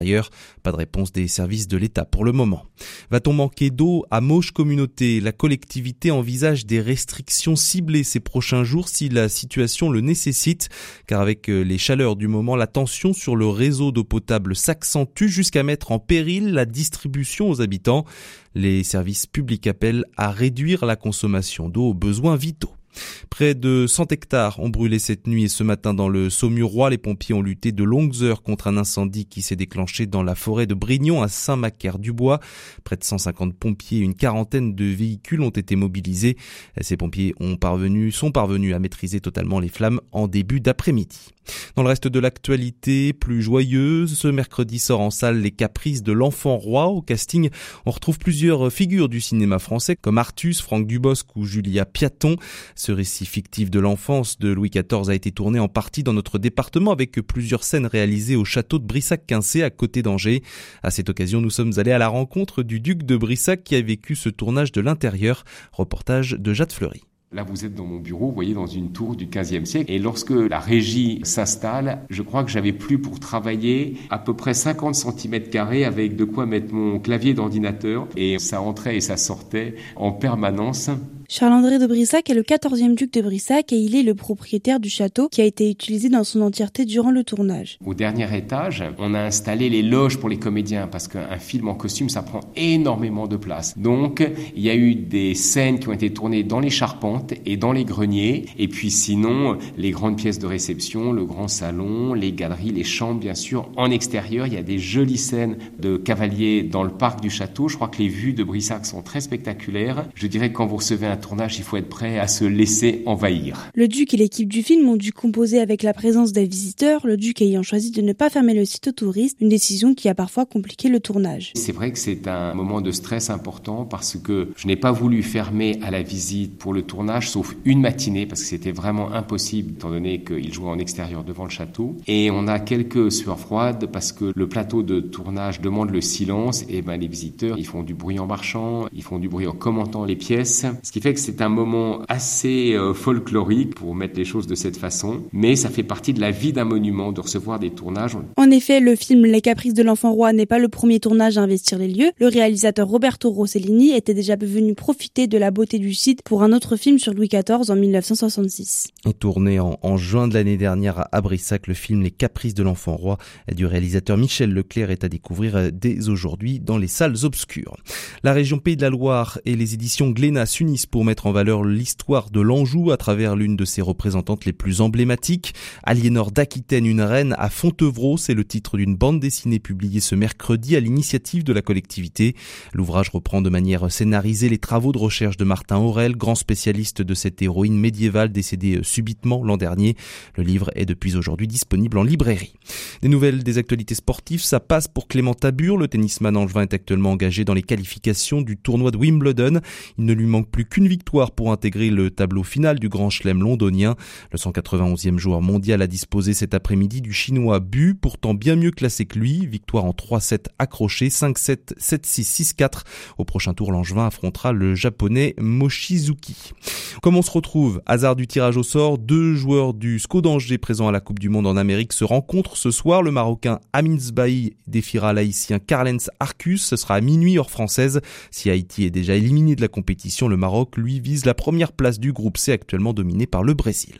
D'ailleurs, pas de réponse des services de l'État pour le moment. Va-t-on manquer d'eau à Mauches Communauté ? La collectivité envisage des restrictions ciblées ces prochains jours si la situation le nécessite, car avec les chaleurs du moment, la tension sur le réseau d'eau potable s'accentue jusqu'à mettre en péril la distribution aux habitants. Les services publics appellent à réduire la consommation d'eau aux besoins vitaux. Près de 100 hectares ont brûlé cette nuit et ce matin dans le Saumurois. Les pompiers ont lutté de longues heures contre un incendie qui s'est déclenché dans la forêt de Brignon à Saint-Macaire-du-Bois. Près de 150 pompiers et une quarantaine de véhicules ont été mobilisés. Ces pompiers sont parvenus à maîtriser totalement les flammes en début d'après-midi. Dans le reste de l'actualité plus joyeuse, ce mercredi sort en salle Les Caprices de l'Enfant Roi. Au casting, on retrouve plusieurs figures du cinéma français comme Artus, Franck Dubosc ou Julia Piaton. Ce récit fictif de l'enfance de Louis XIV a été tourné en partie dans notre département avec plusieurs scènes réalisées au château de Brissac-Quincé à côté d'Angers. À cette occasion, nous sommes allés à la rencontre du duc de Brissac qui a vécu ce tournage de l'intérieur. Reportage de Jade Fleury. Là, vous êtes dans mon bureau, vous voyez, dans une tour du XVe siècle. Et lorsque la régie s'installe, je crois que j'avais plus pour travailler à peu près 50 cm² avec de quoi mettre mon clavier d'ordinateur. Et ça entrait et ça sortait en permanence. Charles-André de Brissac est le 14e duc de Brissac et il est le propriétaire du château qui a été utilisé dans son entièreté durant le tournage. Au dernier étage, on a installé les loges pour les comédiens parce qu'un film en costume, ça prend énormément de place. Donc, il y a eu des scènes qui ont été tournées dans les charpentes et dans les greniers. Et puis sinon, les grandes pièces de réception, le grand salon, les galeries, les chambres, bien sûr. En extérieur, il y a des jolies scènes de cavaliers dans le parc du château. Je crois que les vues de Brissac sont très spectaculaires. Je dirais que quand vous recevez un tournage, il faut être prêt à se laisser envahir. Le duc et l'équipe du film ont dû composer avec la présence des visiteurs, le duc ayant choisi de ne pas fermer le site aux touristes, une décision qui a parfois compliqué le tournage. C'est vrai que c'est un moment de stress important parce que je n'ai pas voulu fermer à la visite pour le tournage, sauf une matinée, parce que c'était vraiment impossible, étant donné qu'il jouait en extérieur devant le château. Et on a quelques sueurs froides parce que le plateau de tournage demande le silence, et les visiteurs, ils font du bruit en marchant, ils font du bruit en commentant les pièces, ce qui fait que c'est un moment assez folklorique pour mettre les choses de cette façon, mais ça fait partie de la vie d'un monument de recevoir des tournages. En effet, le film Les Caprices de l'Enfant Roi n'est pas le premier tournage à investir les lieux. Le réalisateur Roberto Rossellini était déjà venu profiter de la beauté du site pour un autre film sur Louis XIV en 1966. Tourné en juin de l'année dernière à Brissac, le film Les Caprices de l'Enfant Roi du réalisateur Michel Leclerc est à découvrir dès aujourd'hui dans les salles obscures. La région Pays de la Loire et les éditions Glénat s'unissent pour mettre en valeur l'histoire de l'Anjou à travers l'une de ses représentantes les plus emblématiques. Aliénor d'Aquitaine, une reine à Fontevraud, c'est le titre d'une bande dessinée publiée ce mercredi à l'initiative de la collectivité. L'ouvrage reprend de manière scénarisée les travaux de recherche de Martin Aurel, grand spécialiste de cette héroïne médiévale décédée subitement l'an dernier. Le livre est depuis aujourd'hui disponible en librairie. Des nouvelles des actualités sportives, ça passe pour Clément Tabur. Le tennisman angevin est actuellement engagé dans les qualifications du tournoi de Wimbledon. Il ne lui manque plus qu'une victoire pour intégrer le tableau final du Grand Chelem londonien. Le 191e joueur mondial a disposé cet après-midi du chinois Bu, pourtant bien mieux classé que lui. Victoire en 3-7 accrochés, 5-7, 7-6, 6-4. Au prochain tour, l'angevin affrontera le japonais Mochizuki. Comme on se retrouve, hasard du tirage au sort, 2 joueurs du SCO d'Angers présents à la Coupe du Monde en Amérique se rencontrent ce soir. Le Marocain Amin Zbahi défiera l'Haïtien Karlens Arcus. Ce sera à minuit heure française. Si Haïti est déjà éliminé de la compétition, le Maroc, lui, vise la première place du groupe C actuellement dominé par le Brésil.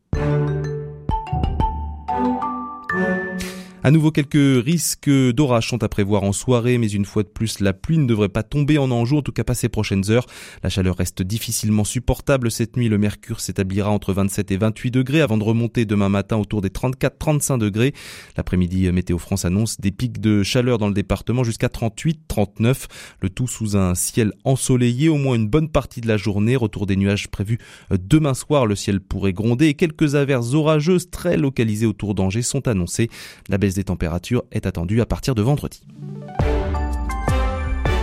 À nouveau, quelques risques d'orage sont à prévoir en soirée, mais une fois de plus, la pluie ne devrait pas tomber en Anjou, en tout cas pas ces prochaines heures. La chaleur reste difficilement supportable. Cette nuit, le mercure s'établira entre 27 et 28 degrés avant de remonter demain matin autour des 34-35 degrés. L'après-midi, Météo France annonce des pics de chaleur dans le département jusqu'à 38-39. Le tout sous un ciel ensoleillé, au moins une bonne partie de la journée. Retour des nuages prévus demain soir. Le ciel pourrait gronder et quelques averses orageuses très localisées autour d'Angers sont annoncées. La baisse des températures est attendue à partir de vendredi.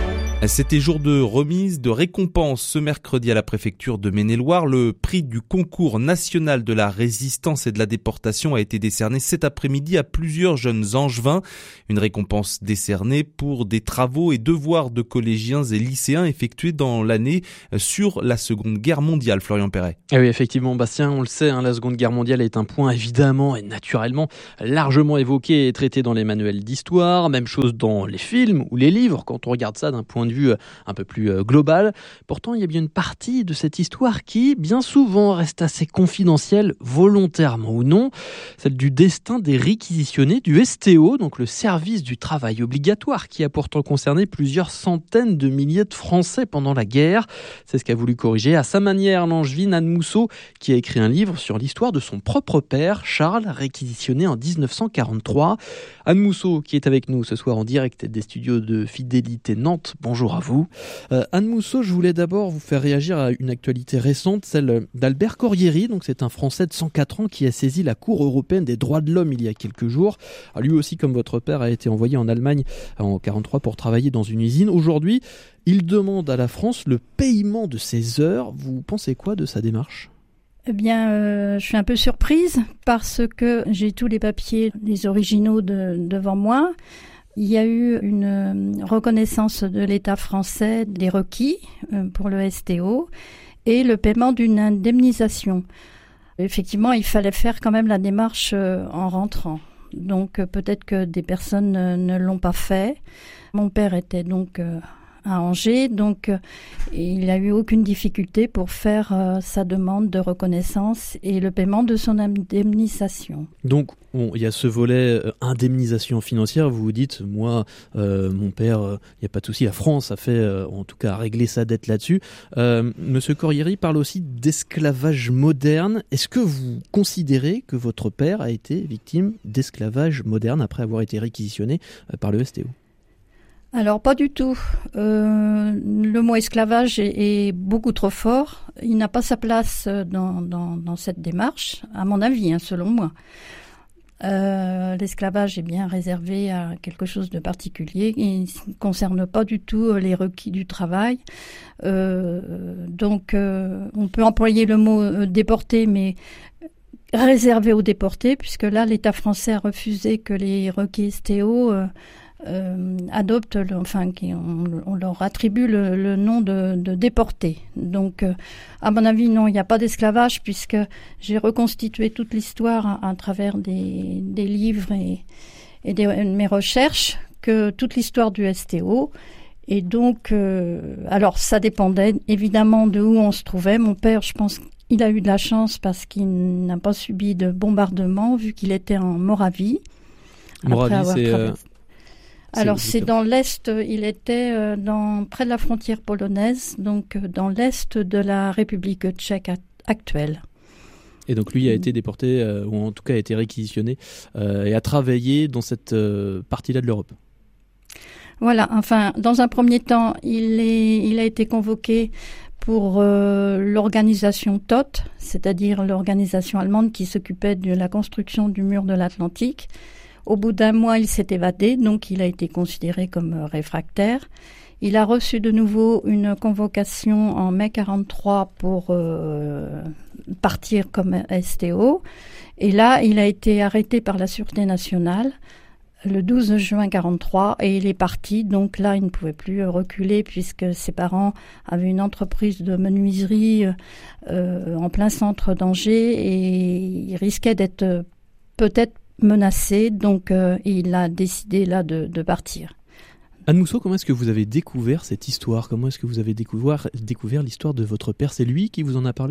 C'était jour de remise, de récompense ce mercredi à la préfecture de Maine-et-Loire. Le prix du concours national de la résistance et de la déportation a été décerné cet après-midi à plusieurs jeunes angevins. Une récompense décernée pour des travaux et devoirs de collégiens et lycéens effectués dans l'année sur la Seconde Guerre mondiale. Florian Perret. Ah oui, effectivement, Bastien, on le sait, la Seconde Guerre mondiale est un point évidemment et naturellement largement évoqué et traité dans les manuels d'histoire. Même chose dans les films ou les livres quand on regarde ça d'un point de vue un peu plus global. Pourtant, il y a bien une partie de cette histoire qui, bien souvent, reste assez confidentielle, volontairement ou non, celle du destin des réquisitionnés du STO, donc le service du travail obligatoire, qui a pourtant concerné plusieurs centaines de milliers de Français pendant la guerre. C'est ce qu'a voulu corriger à sa manière l'angevine Anne Mousseau, qui a écrit un livre sur l'histoire de son propre père, Charles, réquisitionné en 1943. Anne Mousseau, qui est avec nous ce soir en direct des studios de Fidélité Nantes. Bonjour à vous. Anne Mousseau, je voulais d'abord vous faire réagir à une actualité récente, celle d'Albert Corrieri. Donc c'est un Français de 104 ans qui a saisi la Cour européenne des droits de l'homme il y a quelques jours. Alors, lui aussi, comme votre père, a été envoyé en Allemagne en 1943 pour travailler dans une usine. Aujourd'hui, il demande à la France le paiement de ses heures. Vous pensez quoi de sa démarche ? Eh bien, je suis un peu surprise parce que j'ai tous les papiers, les originaux devant moi. Il y a eu une reconnaissance de l'État français des requis pour le STO et le paiement d'une indemnisation. Effectivement, il fallait faire quand même la démarche en rentrant. Donc peut-être que des personnes ne l'ont pas fait. Mon père était donc à Angers, donc il n'a eu aucune difficulté pour faire sa demande de reconnaissance et le paiement de son indemnisation. Donc il y a ce volet indemnisation financière, vous vous dites, moi, mon père, il n'y a pas de souci, la France a fait, en tout cas, a réglé sa dette là-dessus. Monsieur Corrieri parle aussi d'esclavage moderne. Est-ce que vous considérez que votre père a été victime d'esclavage moderne après avoir été réquisitionné par le STO ? Alors pas du tout. Le mot esclavage est beaucoup trop fort. Il n'a pas sa place dans cette démarche, à mon avis, selon moi. L'esclavage est bien réservé à quelque chose de particulier. Il ne concerne pas du tout les requis du travail. Donc on peut employer le mot déporté, mais réservé aux déportés, puisque là l'État français a refusé que les requis STO adoptent, on leur attribue le nom de déportés. Donc, à mon avis, non, il n'y a pas d'esclavage puisque j'ai reconstitué toute l'histoire à travers des livres et mes recherches, que toute l'histoire du STO. Et donc, alors ça dépendait évidemment de où on se trouvait. Mon père, je pense qu'il a eu de la chance parce qu'il n'a pas subi de bombardement vu qu'il était en Moravie. Moravie, Alors c'est dans l'Est, il était près de la frontière polonaise, donc dans l'Est de la République tchèque actuelle. Et donc lui a été déporté, ou en tout cas a été réquisitionné, et a travaillé dans cette partie-là de l'Europe. Voilà, enfin, dans un premier temps, il a été convoqué pour l'organisation TOT, c'est-à-dire l'organisation allemande qui s'occupait de la construction du mur de l'Atlantique. Au bout d'un mois, il s'est évadé, donc il a été considéré comme réfractaire. Il a reçu de nouveau une convocation en mai 1943 pour partir comme STO. Et là, il a été arrêté par la Sûreté nationale le 12 juin 1943 et il est parti. Donc là, il ne pouvait plus reculer puisque ses parents avaient une entreprise de menuiserie en plein centre d'Angers et il risquait d'être peut-être menacé, donc il a décidé là de partir. Anne Mousseau, comment est-ce que vous avez découvert cette histoire ? Comment est-ce que vous avez découvert l'histoire de votre père ? C'est lui qui vous en a parlé ?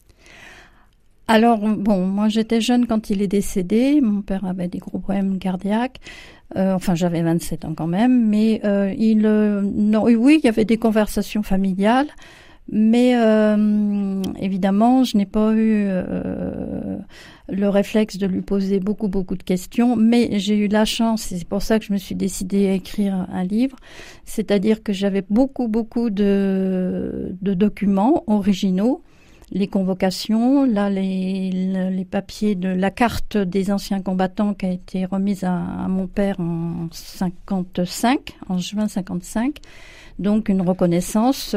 Alors, bon, moi j'étais jeune quand il est décédé, mon père avait des gros problèmes cardiaques, j'avais 27 ans quand même, mais oui, il y avait des conversations familiales, mais évidemment, je n'ai pas eu le réflexe de lui poser beaucoup de questions, mais j'ai eu la chance, et c'est pour ça que je me suis décidée à écrire un livre, c'est-à-dire que j'avais beaucoup de documents originaux les convocations, là les papiers de la carte des anciens combattants qui a été remise à mon père en juin 55. Donc une reconnaissance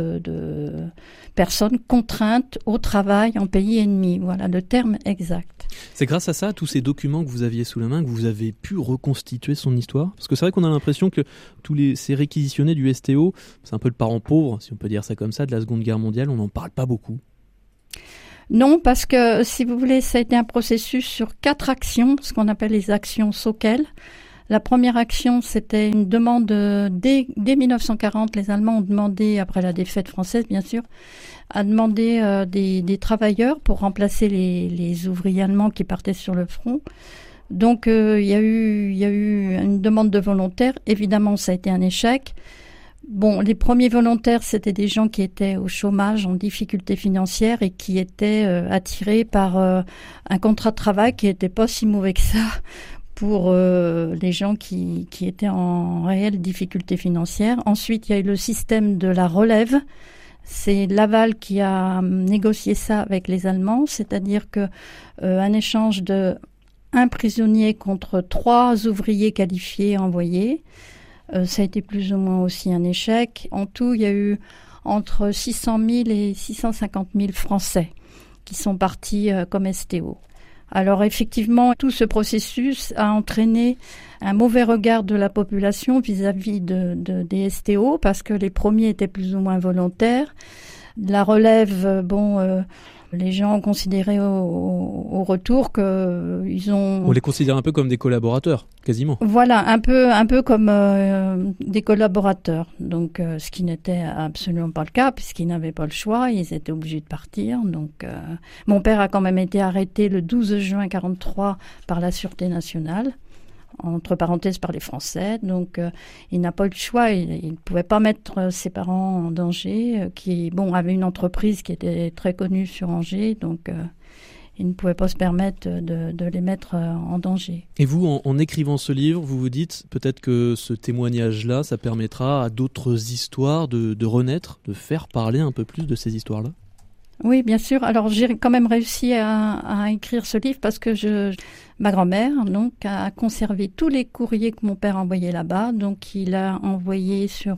de personnes contraintes au travail en pays ennemi. Voilà le terme exact. C'est grâce à ça, tous ces documents que vous aviez sous la main, que vous avez pu reconstituer son histoire? Parce que c'est vrai qu'on a l'impression que ces réquisitionnés du STO, c'est un peu le parent pauvre, si on peut dire ça comme ça, de la Seconde Guerre mondiale, on n'en parle pas beaucoup. Non, parce que, si vous voulez, ça a été un processus sur 4 actions, ce qu'on appelle les actions Sauckel. La première action, c'était une demande, dès 1940, les Allemands ont demandé, après la défaite française bien sûr, à demander des travailleurs pour remplacer les ouvriers allemands qui partaient sur le front. Donc il y a eu une demande de volontaires. Évidemment, ça a été un échec. Bon, les premiers volontaires, c'était des gens qui étaient au chômage, en difficulté financière et qui étaient attirés par un contrat de travail qui n'était pas si mauvais que ça pour les gens qui étaient en réelle difficulté financière. Ensuite, il y a eu le système de la relève. C'est Laval qui a négocié ça avec les Allemands, c'est-à-dire que un échange de 1 prisonnier contre 3 ouvriers qualifiés envoyés. Ça a été plus ou moins aussi un échec. En tout, il y a eu entre 600 000 et 650 000 Français qui sont partis comme STO. Alors effectivement, tout ce processus a entraîné un mauvais regard de la population vis-à-vis des STO parce que les premiers étaient plus ou moins volontaires. La relève, les gens ont considéré au retour qu'ils ont... On les considère un peu comme des collaborateurs, quasiment. Voilà, un peu comme des collaborateurs. Donc, ce qui n'était absolument pas le cas, puisqu'ils n'avaient pas le choix, ils étaient obligés de partir. Donc, mon père a quand même été arrêté le 12 juin 1943 par la Sûreté nationale, entre parenthèses par les Français. Donc, il n'a pas eu le choix. Il ne pouvait pas mettre ses parents en danger, qui avaient une entreprise qui était très connue sur Angers. Donc, il ne pouvait pas se permettre de les mettre en danger. Et vous, en écrivant ce livre, vous vous dites peut-être que ce témoignage-là, ça permettra à d'autres histoires de renaître, de faire parler un peu plus de ces histoires-là? Oui, bien sûr. Alors, j'ai quand même réussi à écrire ce livre parce que ma grand-mère, donc, a conservé tous les courriers que mon père envoyait là-bas. Donc, il a envoyé sur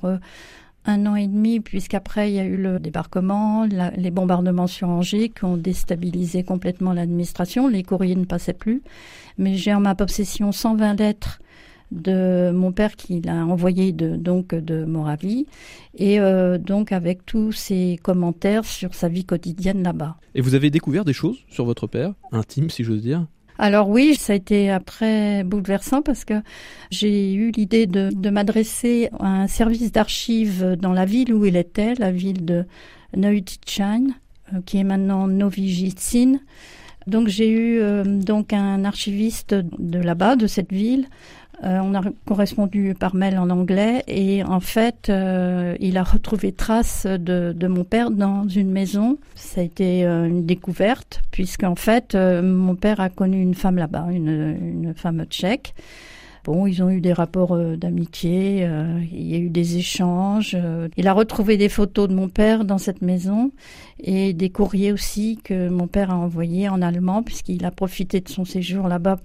1 an et demi, puisqu'après, il y a eu le débarquement, les bombardements sur Angers qui ont déstabilisé complètement l'administration. Les courriers ne passaient plus. Mais j'ai en ma possession 120 lettres de mon père qu'il a envoyé de Moravie et donc avec tous ses commentaires sur sa vie quotidienne là-bas. Et vous avez découvert des choses sur votre père, intimes si j'ose dire? Alors oui, ça a été après bouleversant parce que j'ai eu l'idée de m'adresser à un service d'archives dans la ville où il était, la ville de Neutytschein, qui est maintenant Novy-Jičín. Donc j'ai eu un archiviste de là-bas, de cette ville. On a correspondu par mail en anglais et en fait, il a retrouvé trace de mon père dans une maison. Ça a été une découverte puisqu'en fait, mon père a connu une femme là-bas, une femme tchèque. Bon, ils ont eu des rapports d'amitié, il y a eu des échanges. Il a retrouvé des photos de mon père dans cette maison et des courriers aussi que mon père a envoyés en allemand puisqu'il a profité de son séjour là-bas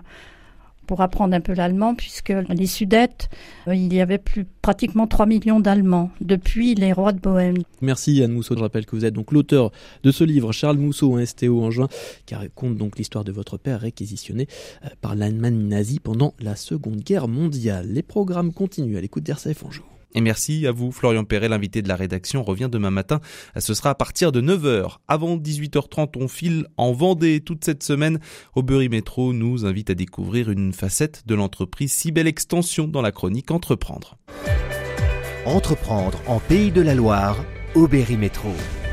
pour apprendre un peu l'allemand, puisque les Sudètes, il y avait pratiquement 3 millions d'Allemands depuis les rois de Bohême. Merci Anne Mousseau, je rappelle que vous êtes donc l'auteur de ce livre, Charles Mousseau, un STO en juin, qui raconte donc l'histoire de votre père réquisitionné par l'Allemagne nazie pendant la Seconde Guerre mondiale. Les programmes continuent à l'écoute d'RCF Anjou. Et merci à vous, Florian Perret, l'invité de la rédaction, revient demain matin. Ce sera à partir de 9h. Avant 18h30, on file en Vendée toute cette semaine. Aubery Métro nous invite à découvrir une facette de l'entreprise Cybelle Extension dans la chronique Entreprendre. Entreprendre en Pays de la Loire, Aubery Métro.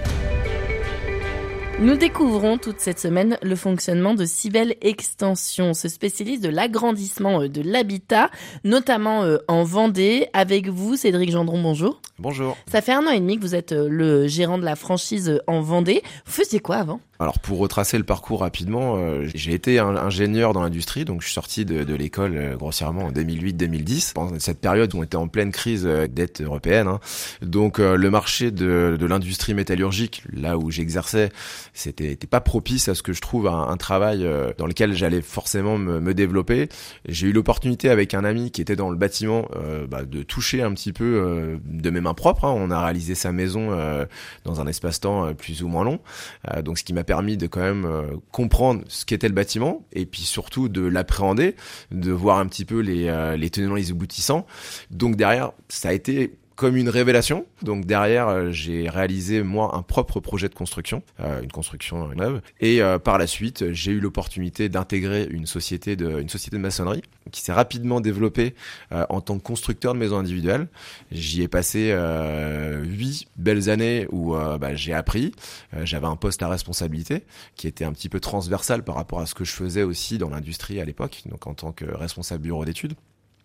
Nous découvrons toute cette semaine le fonctionnement de Cybelle Extension. On se spécialise de l'agrandissement de l'habitat, notamment en Vendée. Avec vous, Cédric Gendron, bonjour. Bonjour. Ça fait 1 an et demi que vous êtes le gérant de la franchise en Vendée. Vous faisiez quoi avant ? Alors pour retracer le parcours rapidement, j'ai été ingénieur dans l'industrie, donc je suis sorti de l'école grossièrement en 2008-2010. Pendant cette période où on était en pleine crise dette européenne, hein. Donc le marché de l'industrie métallurgique, là où j'exerçais, c'était pas propice à ce que je trouve un travail dans lequel j'allais forcément me développer. J'ai eu l'opportunité avec un ami qui était dans le bâtiment de toucher un petit peu de mes mains propres, hein. On a réalisé sa maison dans un espace-temps plus ou moins long, donc ce qui m'a permis de quand même comprendre ce qu'était le bâtiment et puis surtout de l'appréhender, de voir un petit peu les tenants, les aboutissants. Donc derrière, ça a été comme une révélation. Donc derrière, j'ai réalisé moi un propre projet de construction, une construction neuve. Et par la suite, j'ai eu l'opportunité d'intégrer une société de maçonnerie qui s'est rapidement développée en tant que constructeur de maisons individuelles. J'y ai passé 8 belles années où j'ai appris. J'avais un poste à responsabilité qui était un petit peu transversal par rapport à ce que je faisais aussi dans l'industrie à l'époque, donc en tant que responsable bureau d'études.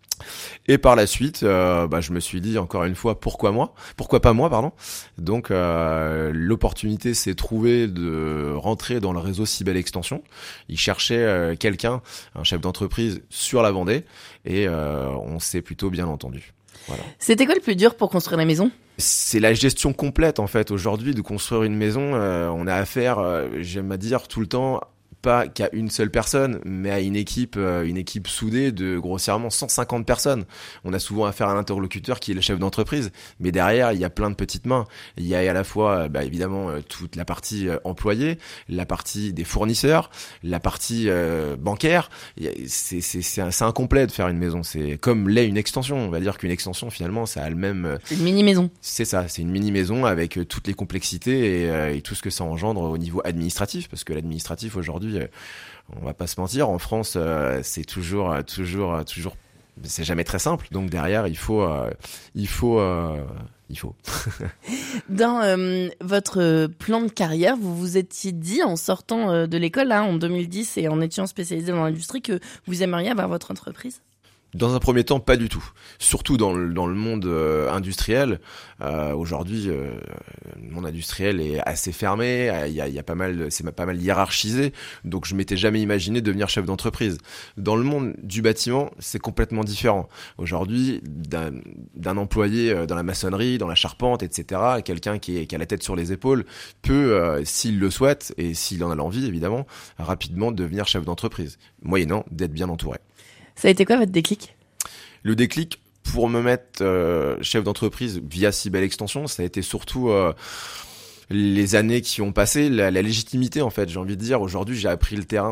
Et par la suite, je me suis dit encore une fois, pourquoi pas moi. Donc l'opportunité s'est trouvée de rentrer dans le réseau Cybelle Extension. Ils cherchaient quelqu'un, un chef d'entreprise sur la Vendée, et on s'est plutôt bien entendu. Voilà. C'était quoi le plus dur pour construire la maison ? C'est la gestion complète en fait. Aujourd'hui, de construire une maison, on a affaire, j'aime à dire tout le temps, pas qu'à une seule personne, mais à une équipe soudée de grossièrement 150 personnes. On a souvent affaire à un interlocuteur qui est le chef d'entreprise, mais derrière, il y a plein de petites mains. Il y a à la fois, évidemment, toute la partie employée, la partie des fournisseurs, la partie bancaire. C'est incomplet de faire une maison. C'est comme l'est une extension. On va dire qu'une extension, finalement, ça a le même... C'est une mini-maison. C'est ça, c'est une mini-maison avec toutes les complexités et tout ce que ça engendre au niveau administratif, parce que l'administratif, aujourd'hui, on va pas se mentir, en France, c'est toujours, c'est jamais très simple. Donc derrière, il faut. Dans votre plan de carrière, vous vous étiez dit en sortant de l'école, là, en 2010, et en étant spécialisé dans l'industrie, que vous aimeriez avoir votre entreprise ? Dans un premier temps, pas du tout. Surtout dans le monde industriel. Aujourd'hui, le monde industriel est assez fermé. Il y a pas mal, c'est pas mal hiérarchisé. Donc, je m'étais jamais imaginé devenir chef d'entreprise. Dans le monde du bâtiment, c'est complètement différent. Aujourd'hui, d'un employé dans la maçonnerie, dans la charpente, etc., quelqu'un qui a la tête sur les épaules peut, s'il le souhaite et s'il en a l'envie, évidemment, rapidement devenir chef d'entreprise, moyennant d'être bien entouré. Ça a été quoi votre déclic ? Le déclic pour me mettre chef d'entreprise via Cybelle Extension, ça a été surtout les années qui ont passé, la légitimité en fait, j'ai envie de dire. Aujourd'hui, j'ai appris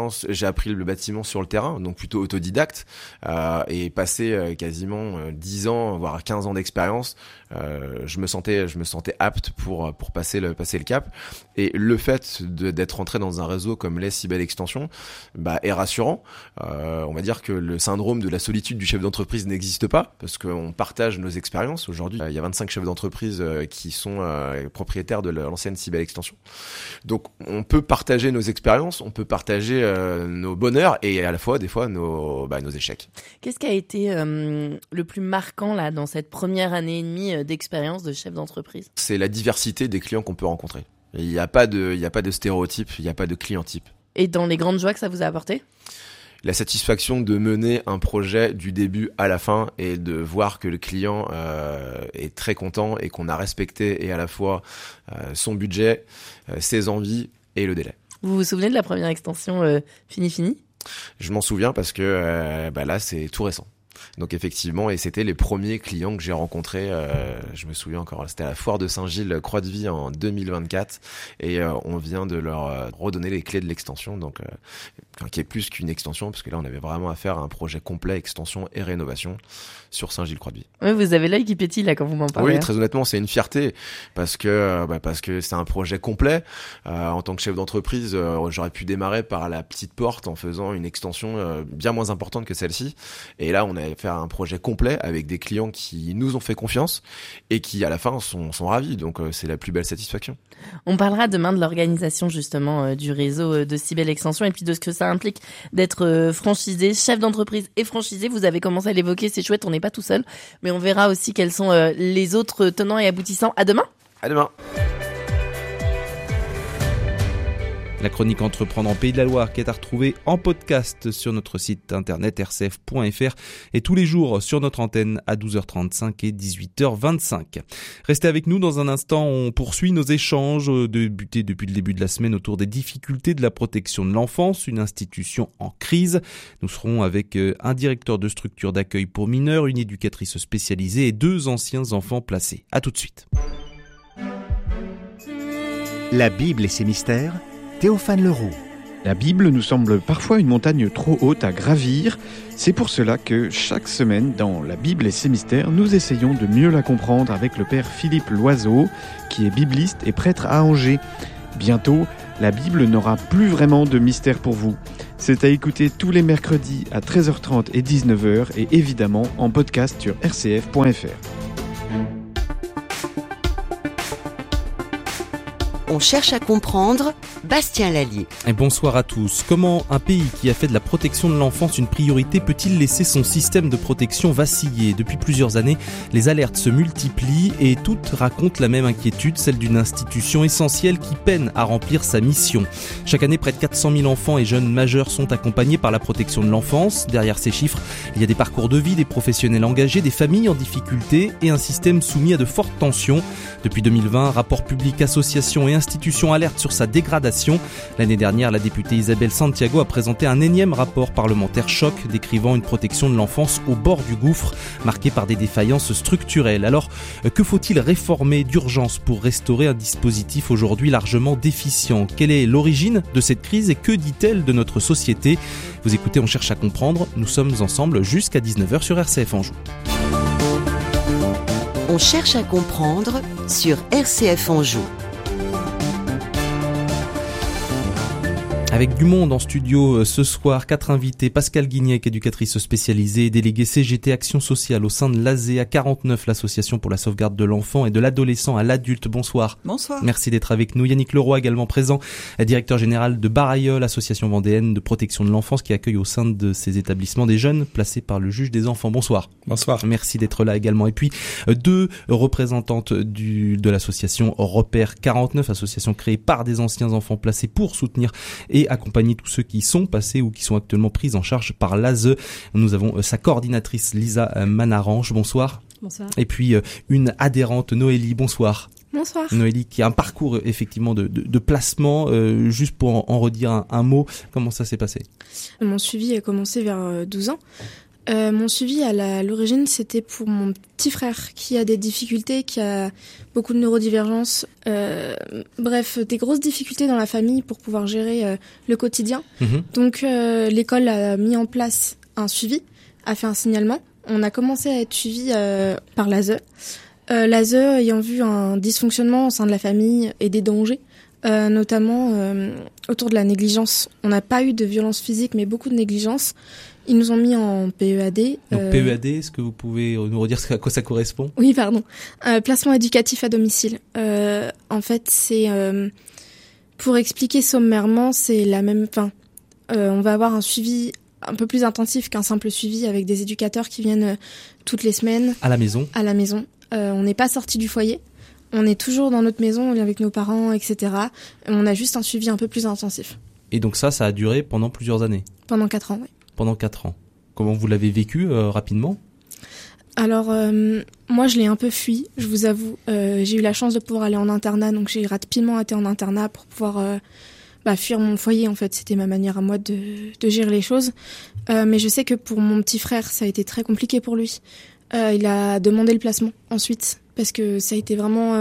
le bâtiment sur le terrain, donc plutôt autodidacte, et passé quasiment 10 ans, voire 15 ans d'expérience, je me sentais apte pour passer le cap. Et le fait d'être rentré dans un réseau comme l'est Cybelle Extension, est rassurant. On va dire que le syndrome de la solitude du chef d'entreprise n'existe pas, parce qu'on partage nos expériences. Aujourd'hui, il y a 25 chefs d'entreprise qui sont propriétaires de l'ancienne Cybelle Extension. Donc, on peut partager nos expériences, on peut partager nos bonheurs et à la fois, des fois, nos échecs. Qu'est-ce qui a été le plus marquant là dans cette première année et demie d'expérience de chef d'entreprise ? C'est la diversité des clients qu'on peut rencontrer. Il n'y a pas de stéréotype, il n'y a pas de client type. Et dans les grandes joies que ça vous a apporté ? La satisfaction de mener un projet du début à la fin et de voir que le client est très content et qu'on a respecté et à la fois son budget, ses envies et le délai. Vous vous souvenez de la première extension fini ? Je m'en souviens parce que là c'est tout récent. Donc effectivement, et c'était les premiers clients que j'ai rencontrés, je me souviens encore, c'était à la foire de Saint-Gilles Croix de Vie en 2024 et on vient de leur redonner les clés de l'extension, donc qui est plus qu'une extension, parce que là on avait vraiment affaire à un projet complet, extension et rénovation sur Saint-Gilles Croix de Vie. Oui, vous avez l'œil qui pétille là quand vous m'en parlez. Oui, très honnêtement, c'est une fierté parce que c'est un projet complet. En tant que chef d'entreprise, j'aurais pu démarrer par la petite porte en faisant une extension bien moins importante que celle-ci, et là on a fait un projet complet avec des clients qui nous ont fait confiance et qui à la fin sont ravis, donc c'est la plus belle satisfaction. On parlera demain de l'organisation justement du réseau de Cybelle Extension et puis de ce que ça implique d'être franchisé, chef d'entreprise et franchisé. Vous avez commencé à l'évoquer, c'est chouette, on n'est pas tout seul, mais on verra aussi quels sont les autres tenants et aboutissants. À demain. À demain. La chronique Entreprendre en Pays de la Loire qui est à retrouver en podcast sur notre site internet rcf.fr et tous les jours sur notre antenne à 12h35 et 18h25. Restez avec nous dans un instant, on poursuit nos échanges débutés depuis le début de la semaine autour des difficultés de la protection de l'enfance, une institution en crise. Nous serons avec un directeur de structure d'accueil pour mineurs, une éducatrice spécialisée et 2 anciens enfants placés. À tout de suite. La Bible et ses mystères, Théophane Leroux. La Bible nous semble parfois une montagne trop haute à gravir. C'est pour cela que chaque semaine, dans La Bible et ses mystères, nous essayons de mieux la comprendre avec le père Philippe Loiseau, qui est bibliste et prêtre à Angers. Bientôt, la Bible n'aura plus vraiment de mystère pour vous. C'est à écouter tous les mercredis à 13h30 et 19h et évidemment en podcast sur rcf.fr. On cherche à comprendre, Bastien Lallier. Et bonsoir à tous. Comment un pays qui a fait de la protection de l'enfance une priorité peut-il laisser son système de protection vaciller ? Depuis plusieurs années, les alertes se multiplient et toutes racontent la même inquiétude, celle d'une institution essentielle qui peine à remplir sa mission. Chaque année, près de 400 000 enfants et jeunes majeurs sont accompagnés par la protection de l'enfance. Derrière ces chiffres, il y a des parcours de vie, des professionnels engagés, des familles en difficulté et un système soumis à de fortes tensions. Depuis 2020, rapports publics, associations et institutions alertent sur sa dégradation. L'année dernière, la députée Isabelle Santiago a présenté un énième rapport parlementaire choc décrivant une protection de l'enfance au bord du gouffre, marquée par des défaillances structurelles. Alors, que faut-il réformer d'urgence pour restaurer un dispositif aujourd'hui largement déficient ? Quelle est l'origine de cette crise et que dit-elle de notre société ? Vous écoutez, on cherche à comprendre. Nous sommes ensemble jusqu'à 19h sur RCF Anjou. On cherche à comprendre sur RCF Anjou. Avec du monde en studio ce soir, 4 invités. Pascal Guignec, éducatrice spécialisée et déléguée CGT Action Sociale au sein de l'ASEA 49, l'association pour la sauvegarde de l'enfant et de l'adolescent à l'adulte. Bonsoir. Bonsoir. Merci d'être avec nous. Yannick Leroy également présent, directeur général de Barailleul, association vendéenne de protection de l'enfance qui accueille au sein de ces établissements des jeunes placés par le juge des enfants. Bonsoir. Bonsoir. Merci d'être là également. Et puis 2 représentantes de l'association Repère 49, association créée par des anciens enfants placés pour soutenir et accompagner tous ceux qui sont passés ou qui sont actuellement pris en charge par l'ASE. Nous avons sa coordinatrice Lisa Manarange. Bonsoir. Bonsoir. Et puis une adhérente Noélie. Bonsoir. Bonsoir. Noélie qui a un parcours effectivement de placement. Juste pour en redire un mot, comment ça s'est passé ? Mon suivi a commencé vers 12 ans. Mon suivi à l'origine, c'était pour mon petit frère qui a des difficultés, qui a beaucoup de neurodivergence. Bref, des grosses difficultés dans la famille pour pouvoir gérer le quotidien. Donc l'école a mis en place un suivi, a fait un signalement. On a commencé à être suivi par l'ASE. L'ASE ayant vu un dysfonctionnement au sein de la famille et des dangers, notamment autour de la négligence. On n'a pas eu de violence physique, mais beaucoup de négligence. Ils nous ont mis en PEAD. Donc PEAD, est-ce que vous pouvez nous redire à quoi ça correspond ? Oui, pardon. Placement éducatif à domicile. En fait, c'est pour expliquer sommairement, c'est la même. Enfin, on va avoir un suivi un peu plus intensif qu'un simple suivi avec des éducateurs qui viennent toutes les semaines. À la maison. À la maison. On n'est pas sorti du foyer. On est toujours dans notre maison, on est avec nos parents, etc. On a juste un suivi un peu plus intensif. Et donc ça a duré pendant plusieurs années ? Pendant 4 ans, oui. Pendant 4 ans. Comment vous l'avez vécu rapidement ? Alors, moi, je l'ai un peu fui, je vous avoue. J'ai eu la chance de pouvoir aller en internat, donc j'ai rapidement été en internat pour pouvoir fuir mon foyer, en fait. C'était ma manière à moi de gérer les choses. Mais je sais que pour mon petit frère, ça a été très compliqué pour lui. Il a demandé le placement ensuite, parce que ça a été vraiment...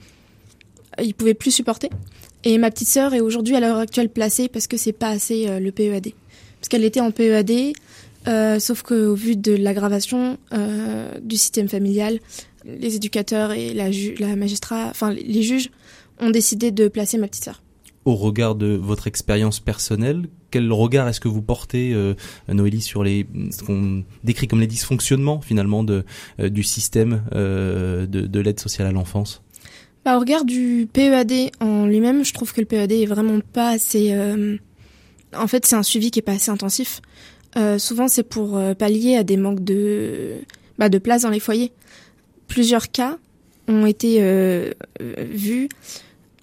il pouvait plus supporter. Et ma petite sœur est aujourd'hui, à l'heure actuelle, placée parce que c'est pas assez le PEAD. Parce qu'elle était en PEAD, sauf qu'au vu de l'aggravation du système familial, les éducateurs et la magistrat, enfin les juges, ont décidé de placer ma petite sœur. Au regard de votre expérience personnelle, quel regard est-ce que vous portez, Noélie, sur ce qu'on décrit comme les dysfonctionnements finalement du système de l'aide sociale à l'enfance ? Au regard du PEAD en lui-même, je trouve que le PEAD est vraiment pas assez... En fait, c'est un suivi qui est pas assez intensif. Souvent, c'est pour pallier à des manques de place dans les foyers. Plusieurs cas ont été vus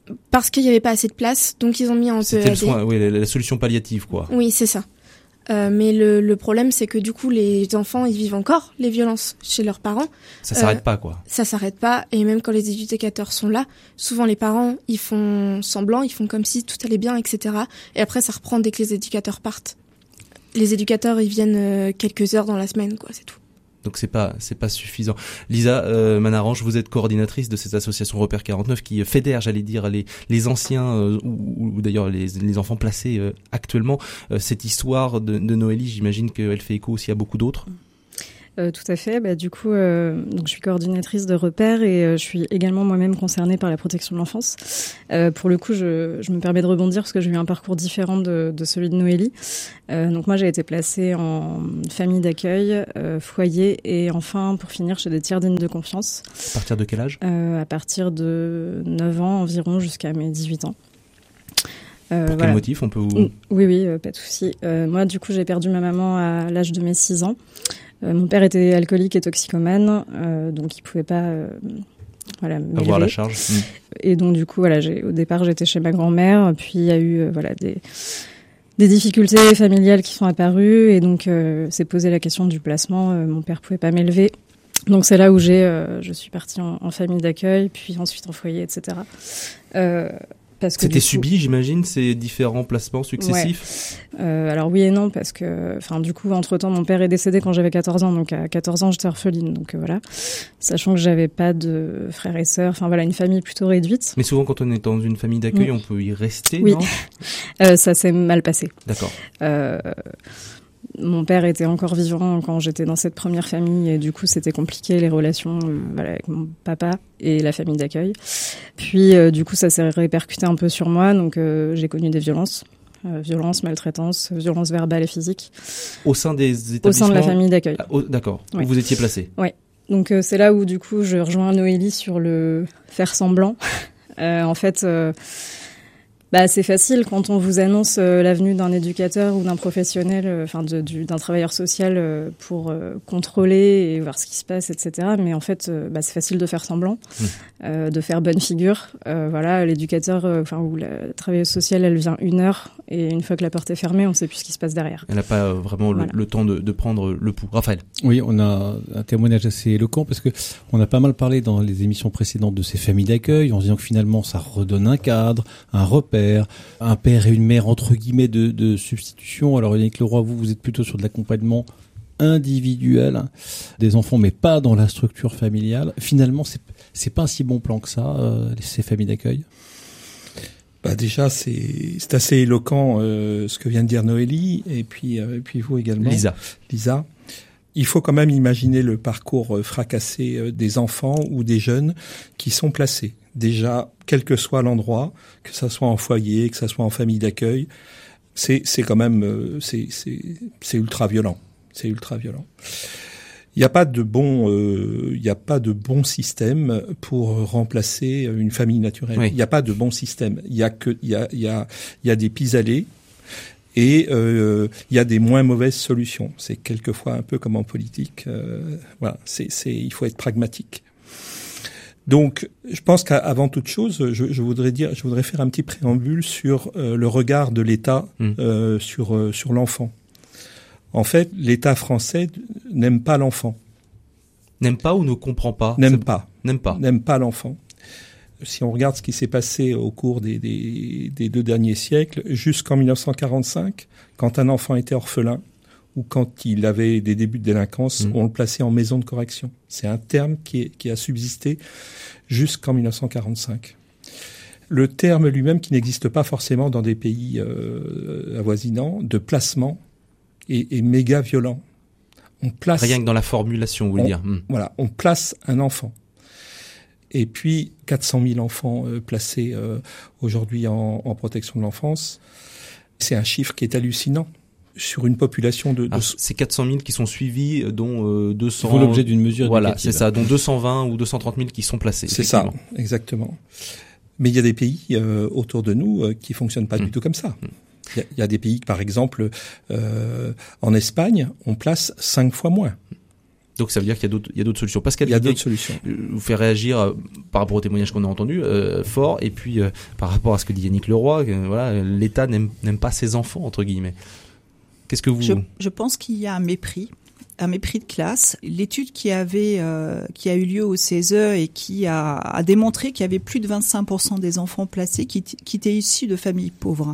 Parce qu'il n'y avait pas assez de place, donc ils ont mis en C'était PEAD. la solution palliative, quoi. Oui, c'est ça. Mais le problème, c'est que du coup, les enfants, ils vivent encore les violences chez leurs parents. Ça s'arrête pas, quoi. Ça s'arrête pas. Et même quand les éducateurs sont là, souvent les parents, ils font semblant, ils font comme si tout allait bien, etc. Et après, ça reprend dès que les éducateurs partent. Les éducateurs, ils viennent quelques heures dans la semaine, quoi, c'est tout. Donc c'est pas suffisant. Lisa Manarange, vous êtes coordinatrice de cette association Repère 49 qui fédère, j'allais dire, les anciens ou d'ailleurs les enfants placés actuellement. Cette histoire de Noélie, j'imagine qu'elle fait écho aussi à beaucoup d'autres. Tout à fait. Du coup, donc je suis coordinatrice de Repère et je suis également moi-même concernée par la protection de l'enfance. Pour le coup, je me permets de rebondir parce que j'ai eu un parcours différent de celui de Noélie. Donc moi, j'ai été placée en famille d'accueil, foyer et enfin, pour finir, chez des tiers dignes de confiance. À partir de quel âge ? À partir de 9 ans environ jusqu'à mes 18 ans. Pour quel motif on peut vous... Oui, pas de souci. Moi, du coup, j'ai perdu ma maman à l'âge de mes 6 ans. Mon père était alcoolique et toxicomane, donc il pouvait pas m'élever. Avoir la charge. Et donc du coup, au départ, j'étais chez ma grand-mère, puis il y a eu des difficultés familiales qui sont apparues, et donc s'est posé la question du placement. Mon père pouvait pas m'élever. Donc c'est là où je suis partie en famille d'accueil, puis ensuite en foyer, etc. C'était subi, j'imagine, ces différents placements successifs. Ouais. Alors oui et non, parce que, du coup, entre-temps, mon père est décédé quand j'avais 14 ans, donc à 14 ans, j'étais orpheline, donc voilà. Sachant que j'avais pas de frères et sœurs, une famille plutôt réduite. Mais souvent, quand on est dans une famille d'accueil, on peut y rester, oui. Non ça s'est mal passé. D'accord. Mon père était encore vivant quand j'étais dans cette première famille et du coup c'était compliqué les relations avec mon papa et la famille d'accueil. Puis du coup ça s'est répercuté un peu sur moi, donc j'ai connu des violences, maltraitance, violences verbales et physiques. Au sein des établissements ? Au sein de la famille d'accueil. D'accord, oui. Où vous étiez placée ? Oui, donc c'est là où du coup je rejoins Noélie sur le faire semblant. En fait... c'est facile quand on vous annonce la venue d'un éducateur ou d'un professionnel, d'un travailleur social pour contrôler et voir ce qui se passe, etc. Mais en fait, c'est facile de faire semblant, de faire bonne figure. L'éducateur ou la travailleuse sociale, elle vient 1 heure et une fois que la porte est fermée, on ne sait plus ce qui se passe derrière. Elle n'a pas vraiment le temps de prendre le pouls. Raphaël. Oui, on a un témoignage assez éloquent parce que on a pas mal parlé dans les émissions précédentes de ces familles d'accueil en disant que finalement ça redonne un cadre, un repère, un père et une mère entre guillemets de substitution. Alors Yannick Leroy, vous êtes plutôt sur de l'accompagnement individuel des enfants, mais pas dans la structure familiale. Finalement, c'est pas un si bon plan que ça, ces familles d'accueil. Déjà, c'est assez éloquent ce que vient de dire Noélie et puis vous également, Lisa. Il faut quand même imaginer le parcours fracassé des enfants ou des jeunes qui sont placés. Déjà, quel que soit l'endroit, que ça soit en foyer, que ça soit en famille d'accueil, c'est quand même c'est ultra violent. C'est ultra violent. Il n'y a pas de bon système pour remplacer une famille naturelle. Il n'y a pas de bon système. Il y a des pis-aller. Et il y a des moins mauvaises solutions. C'est quelquefois un peu comme en politique. Il faut être pragmatique. Donc, je pense qu'avant toute chose, je voudrais faire un petit préambule sur le regard de l'État sur l'enfant. En fait, l'État français n'aime pas l'enfant. N'aime pas ou ne comprend pas ? N'aime pas. N'aime pas l'enfant. Si on regarde ce qui s'est passé au cours des 2 derniers siècles, jusqu'en 1945, quand un enfant était orphelin ou quand il avait des débuts de délinquance, on le plaçait en maison de correction. C'est un terme qui a subsisté jusqu'en 1945. Le terme lui-même, qui n'existe pas forcément dans des pays avoisinants, de placement, est méga violent. On place, rien que dans la formulation, vous voulez dire. Voilà, on place un enfant. Et puis 400 000 enfants placés aujourd'hui en protection de l'enfance. C'est un chiffre qui est hallucinant sur une population de... C'est 400 000 qui sont suivis, dont 200... Il faut l'objet d'une mesure Voilà, éducative. c'est ça, dont 220 ou 230 000 qui sont placés. C'est ça, exactement. Mais il y a des pays autour de nous qui fonctionnent pas du tout comme ça. Il y a des pays, par exemple, en Espagne, on place 5 fois moins. Donc ça veut dire qu'il y a d'autres solutions. Pascal, il y a d'autres solutions. Vous fait réagir par rapport au témoignage qu'on a entendu fort, et puis par rapport à ce que dit Yannick Leroy, voilà, l'État n'aime pas ses enfants entre guillemets. Qu'est-ce que vous... Je pense qu'il y a un mépris de classe. L'étude qui a eu lieu au CESE et qui a démontré qu'il y avait plus de 25% des enfants placés qui étaient issus de familles pauvres.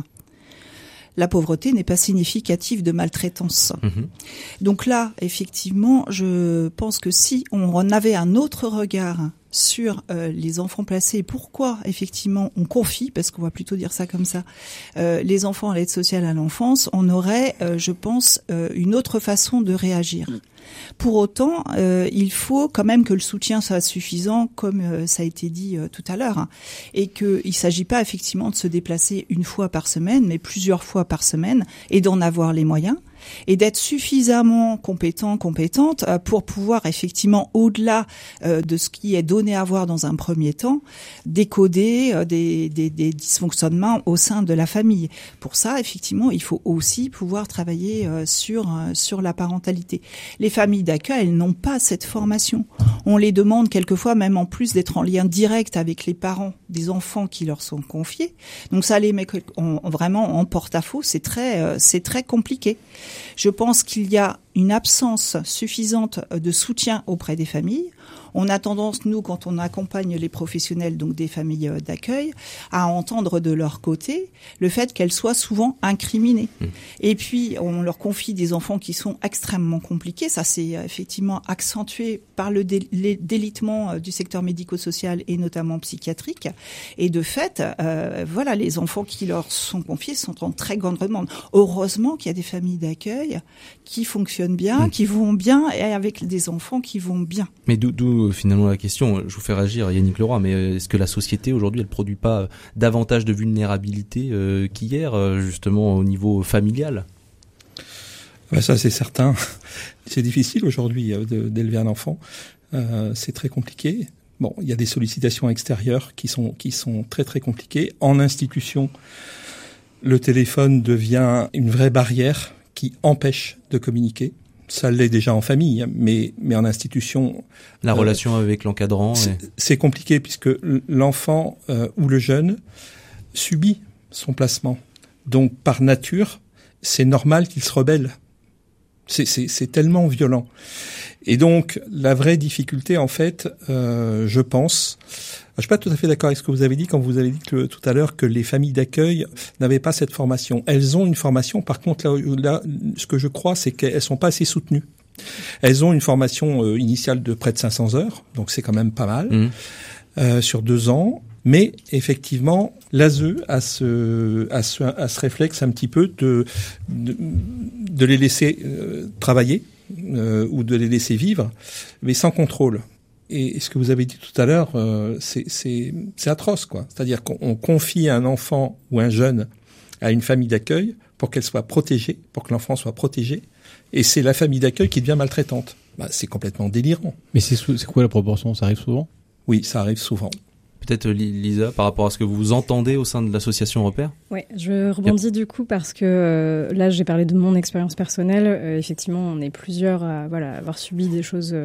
La pauvreté n'est pas significative de maltraitance. Donc là, effectivement, je pense que si on avait un autre regard sur les enfants placés, pourquoi effectivement on confie, parce qu'on va plutôt dire ça comme ça, les enfants à l'aide sociale à l'enfance, on aurait, je pense, une autre façon de réagir. Pour autant, il faut quand même que le soutien soit suffisant, comme ça a été dit tout à l'heure, hein, et qu'il ne s'agit pas effectivement de se déplacer une fois par semaine, mais plusieurs fois par semaine, et d'en avoir les moyens, et d'être suffisamment compétente pour pouvoir effectivement, au-delà de ce qui est donné à voir dans un premier temps, décoder des dysfonctionnements au sein de la famille. Pour ça, effectivement, il faut aussi pouvoir travailler sur la parentalité. Les familles d'accueil, elles n'ont pas cette formation. On les demande quelquefois même en plus d'être en lien direct avec les parents des enfants qui leur sont confiés. Donc ça les met vraiment en porte-à-faux, c'est très compliqué. Je pense qu'il y a une absence suffisante de soutien auprès des familles. On a tendance, nous, quand on accompagne les professionnels, donc des familles d'accueil, à entendre de leur côté le fait qu'elles soient souvent incriminées. Et puis, on leur confie des enfants qui sont extrêmement compliqués. Ça, c'est effectivement accentué par le délitement du secteur médico-social et notamment psychiatrique. Et de fait, voilà, les enfants qui leur sont confiés sont en très grande demande. Heureusement qu'il y a des familles d'accueil qui fonctionnent bien, qui vont bien, et avec des enfants qui vont bien. Mais d'où finalement la question, je vous fais réagir Yannick Leroy, mais est-ce que la société aujourd'hui elle produit pas davantage de vulnérabilité qu'hier justement au niveau familial? Ça c'est certain. C'est difficile aujourd'hui d'élever un enfant. C'est très compliqué. Bon, il y a des sollicitations extérieures qui sont très très compliquées. En institution, le téléphone devient une vraie barrière qui empêche de communiquer. Ça l'est déjà en famille, mais en institution... La relation avec l'encadrant... C'est compliqué puisque l'enfant ou le jeune subit son placement. Donc, par nature, c'est normal qu'il se rebelle. C'est tellement violent. Et donc, la vraie difficulté, en fait, je pense... Je suis pas tout à fait d'accord avec ce que vous avez dit quand vous avez dit tout à l'heure que les familles d'accueil n'avaient pas cette formation. Elles ont une formation. Par contre, là, ce que je crois, c'est qu'elles sont pas assez soutenues. Elles ont une formation initiale de près de 500 heures, donc c'est quand même pas mal, sur 2 ans. Mais effectivement, l'ASE a ce réflexe un petit peu de les laisser travailler ou de les laisser vivre, mais sans contrôle. Et ce que vous avez dit tout à l'heure, c'est atroce, quoi. C'est-à-dire qu'on confie un enfant ou un jeune à une famille d'accueil pour qu'elle soit protégée, pour que l'enfant soit protégé, et c'est la famille d'accueil qui devient maltraitante. C'est complètement délirant. Mais c'est quoi la proportion? Ça arrive souvent? Oui, ça arrive souvent. Peut-être Lisa, par rapport à ce que vous entendez au sein de l'association Repère? Oui, je rebondis du coup parce que là j'ai parlé de mon expérience personnelle. Effectivement, on est plusieurs à avoir subi des choses...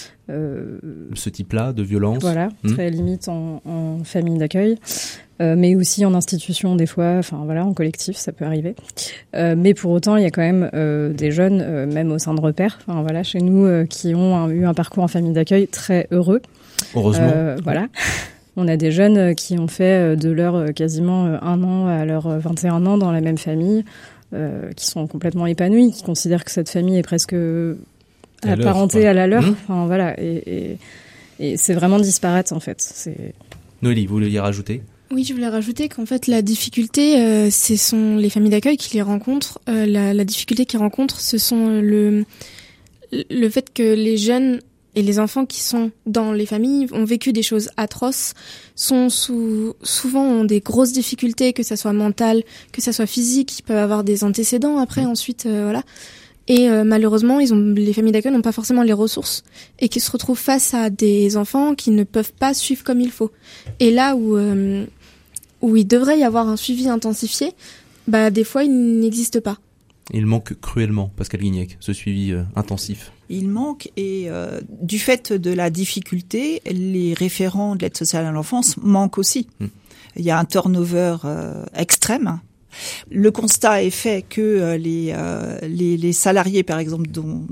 ce type-là, de violence? Voilà, très limite en famille d'accueil, mais aussi en institution des fois, en collectif, ça peut arriver. Mais pour autant, il y a quand même des jeunes, même au sein de Repère, chez nous, qui ont eu un parcours en famille d'accueil très heureux. Heureusement. Voilà. On a des jeunes qui ont fait de leur quasiment 1 an à leur 21 ans dans la même famille, qui sont complètement épanouis, qui considèrent que cette famille est presque apparentée à la leur. Et c'est vraiment disparate en fait. Noélie, vous vouliez rajouter? Oui, je voulais rajouter qu'en fait la difficulté, ce sont les familles d'accueil qui les rencontrent. La difficulté qu'ils rencontrent, ce sont le fait que les jeunes et les enfants qui sont dans les familles ont vécu des choses atroces, souvent ont des grosses difficultés, que ça soit mentale, que ça soit physique, ils peuvent avoir des antécédents après, ensuite, voilà. Et malheureusement, les familles d'accueil n'ont pas forcément les ressources et qui se retrouvent face à des enfants qui ne peuvent pas suivre comme il faut. Et là où il devrait y avoir un suivi intensifié, des fois il n'existe pas. Il manque cruellement, Pascal Guignec, ce suivi intensif. Il manque et du fait de la difficulté, les référents de l'aide sociale à l'enfance manquent aussi. Il y a un turnover extrême. Le constat est fait que les salariés, par exemple,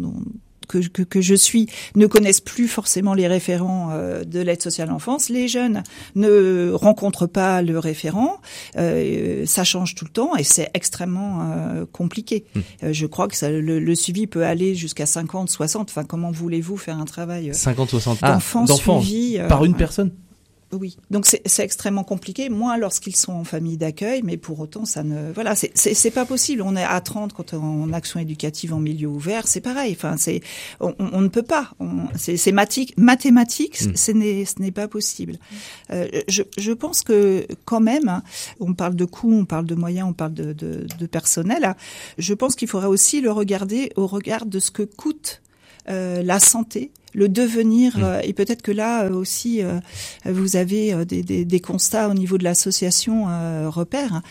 que je suis, ne connaissent plus forcément les référents de l'aide sociale à l'enfance. Les jeunes ne rencontrent pas le référent. Ça change tout le temps et c'est extrêmement compliqué. Je crois que le suivi peut aller jusqu'à 50, 60. Enfin, comment voulez-vous faire un travail 50-60 d'enfants suivis par une personne? Oui, donc c'est extrêmement compliqué, moins lorsqu'ils sont en famille d'accueil, mais pour autant ça ne, voilà, c'est pas possible. On est à 30 quand on est en action éducative en milieu ouvert, c'est pareil. Enfin, on ne peut pas. C'est mathématique, ce n'est pas possible. Je pense que quand même, on parle de coûts, on parle de moyens, on parle de personnel. Je pense qu'il faudrait aussi le regarder au regard de ce que coûte la santé, le devenir, et peut-être que là aussi vous avez des constats au niveau de l'association Repère.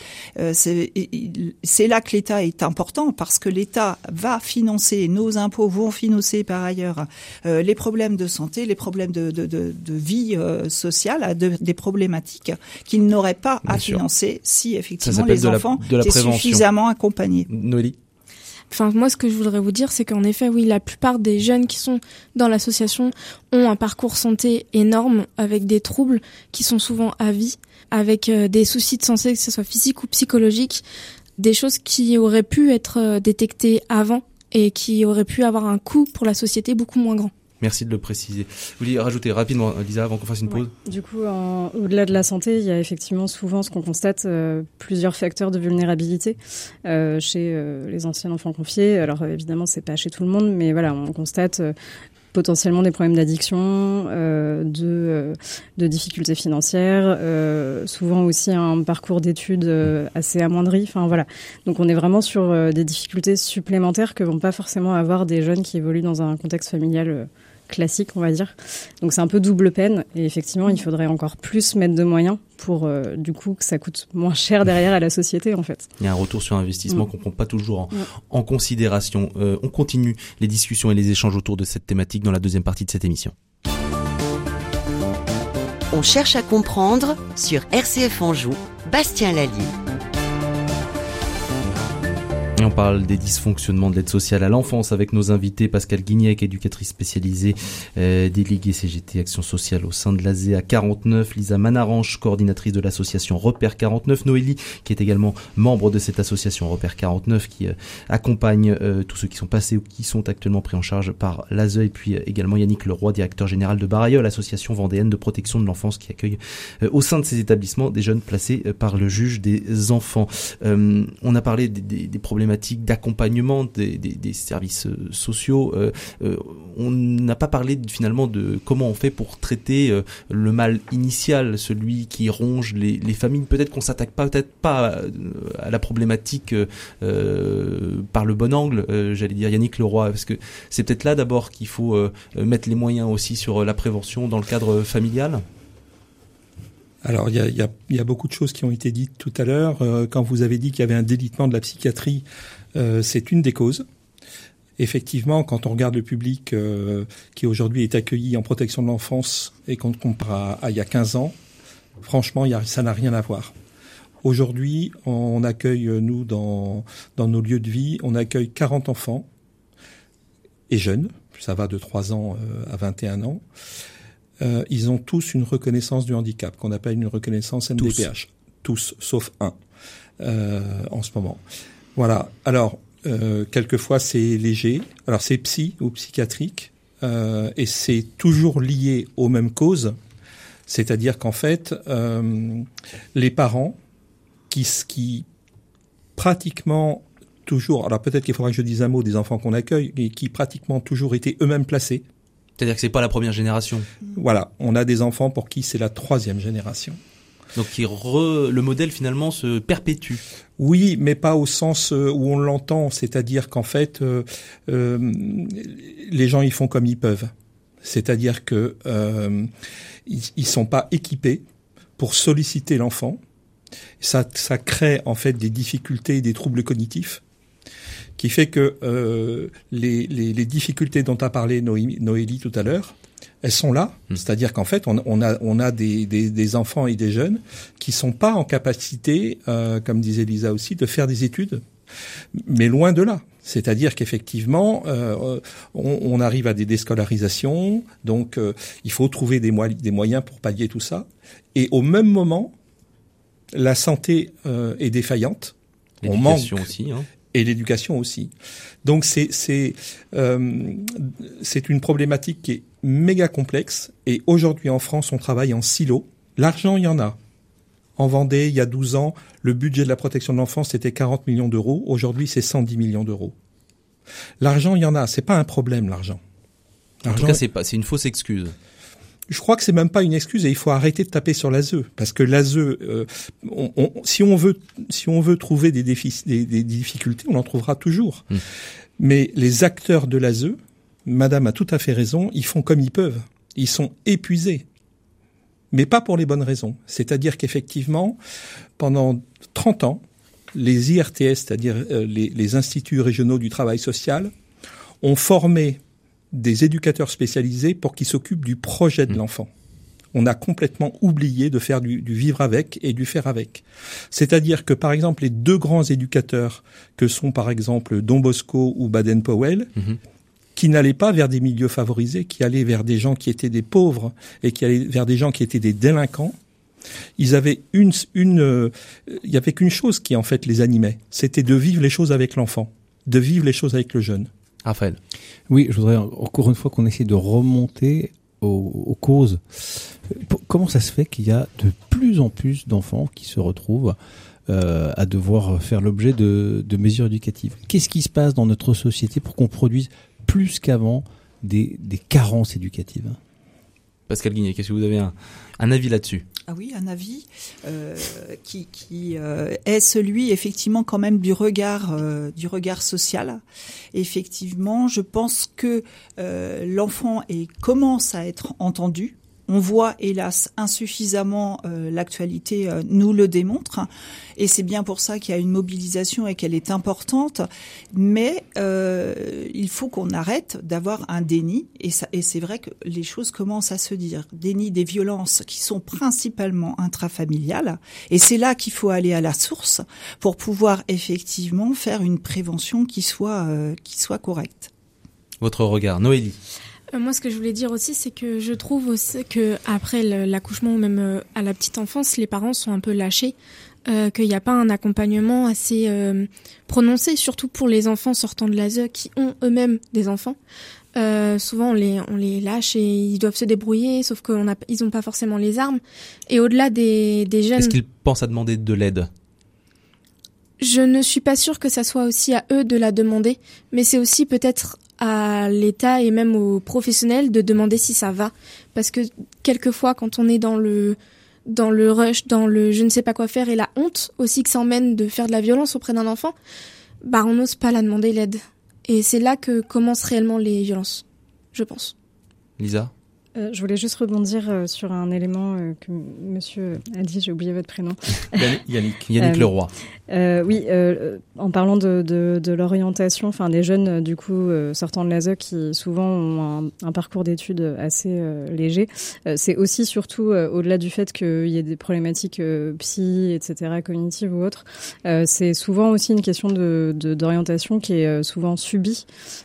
C'est là que l'État est important parce que l'État va financer, nos impôts vont financer par ailleurs les problèmes de santé, les problèmes de vie sociale, des problématiques qu'il n'aurait pas à financer si effectivement les enfants étaient suffisamment accompagnés. Noélie? Enfin, moi, ce que je voudrais vous dire, c'est qu'en effet, oui, la plupart des jeunes qui sont dans l'association ont un parcours santé énorme, avec des troubles qui sont souvent à vie, avec des soucis de santé, que ce soit physique ou psychologique, des choses qui auraient pu être détectées avant et qui auraient pu avoir un coût pour la société beaucoup moins grand. Merci de le préciser. Vous vouliez rajouter rapidement, Lisa, avant qu'on fasse une pause? Du coup, au-delà de la santé, il y a effectivement souvent ce qu'on constate, plusieurs facteurs de vulnérabilité chez les anciens enfants confiés. Alors évidemment, c'est pas chez tout le monde, mais voilà, on constate potentiellement des problèmes d'addiction, de difficultés financières, souvent aussi un parcours d'études assez amoindri. Enfin voilà, donc on est vraiment sur des difficultés supplémentaires que vont pas forcément avoir des jeunes qui évoluent dans un contexte familial classique, on va dire. Donc c'est un peu double peine et effectivement il faudrait encore plus mettre de moyens pour du coup que ça coûte moins cher derrière à la société en fait. Il y a un retour sur investissement qu'on prend pas toujours en considération. On continue les discussions et les échanges autour de cette thématique dans la deuxième partie de cette émission. On cherche à comprendre sur RCF Anjou, Bastien Lallier. Et on parle des dysfonctionnements de l'aide sociale à l'enfance avec nos invités, Pascal Guignec, éducatrice spécialisée, déléguée CGT Action Sociale au sein de l'ASEA 49, Lisa Manaranche, coordinatrice de l'association Repère 49, Noélie, qui est également membre de cette association Repère 49, qui accompagne tous ceux qui sont passés ou qui sont actuellement pris en charge par l'ASE, et puis également Yannick Leroy, directeur général de Barailleul, association vendéenne de protection de l'enfance qui accueille au sein de ces établissements des jeunes placés par le juge des enfants. On a parlé des problématiques d'accompagnement des services sociaux. On n'a pas parlé finalement de comment on fait pour traiter le mal initial, celui qui ronge les familles. Peut-être qu'on s'attaque peut-être pas à la problématique par le bon angle, j'allais dire Yannick Leroy, parce que c'est peut-être là d'abord qu'il faut mettre les moyens aussi sur la prévention dans le cadre familial. Alors, il y a beaucoup de choses qui ont été dites tout à l'heure. Quand vous avez dit qu'il y avait un délitement de la psychiatrie, c'est une des causes. Effectivement, quand on regarde le public qui aujourd'hui est accueilli en protection de l'enfance et qu'on compare à il y a 15 ans, franchement, ça n'a rien à voir. Aujourd'hui, on accueille, nous, dans nos lieux de vie, on accueille 40 enfants et jeunes. Ça va de 3 ans à 21 ans. Ils ont tous une reconnaissance du handicap, qu'on appelle une reconnaissance MDPH. Tous, sauf un, en ce moment. Voilà. Alors, quelquefois, c'est léger. Alors, c'est psy ou psychiatrique. Et c'est toujours lié aux mêmes causes. C'est-à-dire qu'en fait, les parents qui pratiquement toujours... Alors, peut-être qu'il faudra que je dise un mot des enfants qu'on accueille, mais qui pratiquement toujours étaient eux-mêmes placés. C'est-à-dire que c'est pas la première génération. Voilà, on a des enfants pour qui c'est la 3e génération. Donc le modèle finalement se perpétue. Oui, mais pas au sens où on l'entend, c'est-à-dire qu'en fait, les gens ils font comme ils peuvent. C'est-à-dire que ils sont pas équipés pour solliciter l'enfant. Ça crée en fait des difficultés et des troubles cognitifs. qui fait que les difficultés dont a parlé Noélie tout à l'heure, elles sont là. C'est-à-dire qu'en fait, on a des enfants et des jeunes qui sont pas en capacité, comme disait Lisa aussi, de faire des études, mais loin de là. C'est-à-dire qu'effectivement, on arrive à des déscolarisations, donc il faut trouver des moyens pour pallier tout ça. Et au même moment, la santé est défaillante. L'éducation aussi, hein. Et l'éducation aussi. Donc c'est une problématique qui est méga complexe. Et aujourd'hui en France, on travaille en silo. L'argent, il y en a. En Vendée, il y a 12 ans, le budget de la protection de l'enfance c'était 40 millions d'euros. Aujourd'hui, c'est 110 millions d'euros. L'argent, il y en a. C'est pas un problème, l'argent. En tout cas, c'est une fausse excuse. Je crois que c'est même pas une excuse et il faut arrêter de taper sur l'ASE parce que l'ASE, si on veut trouver des difficultés, on en trouvera toujours. Mais les acteurs de l'ASE, Madame a tout à fait raison, ils font comme ils peuvent. Ils sont épuisés, mais pas pour les bonnes raisons. C'est-à-dire qu'effectivement, pendant 30 ans, les IRTS, c'est-à-dire les instituts régionaux du travail social, ont formé des éducateurs spécialisés pour qu'ils s'occupent du projet de l'enfant. On a complètement oublié de faire du vivre avec et du faire avec. C'est-à-dire que, par exemple, les deux grands éducateurs que sont, par exemple, Don Bosco ou Baden-Powell, qui n'allaient pas vers des milieux favorisés, qui allaient vers des gens qui étaient des pauvres et qui allaient vers des gens qui étaient des délinquants, ils avaient il y avait qu'une chose qui, en fait, les animait. C'était de vivre les choses avec l'enfant, de vivre les choses avec le jeune. Raphaël. Oui, je voudrais encore une fois qu'on essaie de remonter aux causes. Comment ça se fait qu'il y a de plus en plus d'enfants qui se retrouvent à devoir faire l'objet de mesures éducatives? Qu'est-ce qui se passe dans notre société pour qu'on produise plus qu'avant des carences éducatives? Pascal Guignet, qu'est-ce que vous avez un avis là-dessus? Ah oui, un avis qui est celui effectivement quand même du regard social. Effectivement, je pense que l'enfant commence à être entendu. On voit hélas insuffisamment, l'actualité nous le démontre, et c'est bien pour ça qu'il y a une mobilisation et qu'elle est importante. Mais il faut qu'on arrête d'avoir un déni, et c'est vrai que les choses commencent à se dire. Déni des violences qui sont principalement intrafamiliales, et c'est là qu'il faut aller à la source pour pouvoir effectivement faire une prévention qui soit correcte. Votre regard, Noélie? Moi, ce que je voulais dire aussi, c'est que je trouve aussi que après l'accouchement ou même à la petite enfance, les parents sont un peu lâchés, qu'il n'y a pas un accompagnement assez prononcé, surtout pour les enfants sortant de l'ASE qui ont eux-mêmes des enfants. Souvent, on les lâche et ils doivent se débrouiller, sauf qu'ils n'ont pas forcément les armes. Et au-delà des jeunes... Est-ce qu'ils pensent à demander de l'aide ? Je ne suis pas sûre que ça soit aussi à eux de la demander, mais c'est aussi peut-être à l'État et même aux professionnels de demander si ça va. Parce que quelquefois, quand on est dans le rush, dans le je ne sais pas quoi faire et la honte aussi que ça emmène de faire de la violence auprès d'un enfant, on n'ose pas la demander l'aide. Et c'est là que commencent réellement les violences, je pense. Lisa ? Je voulais juste rebondir sur un élément que monsieur a dit, j'ai oublié votre prénom. Yannick Leroy. Oui, en parlant de l'orientation, enfin des jeunes du coup sortant de l'ASE qui souvent ont un parcours d'études assez léger, c'est aussi surtout au-delà du fait qu'il y ait des problématiques psy, etc., cognitives ou autres, c'est souvent aussi une question d'orientation qui est souvent subie.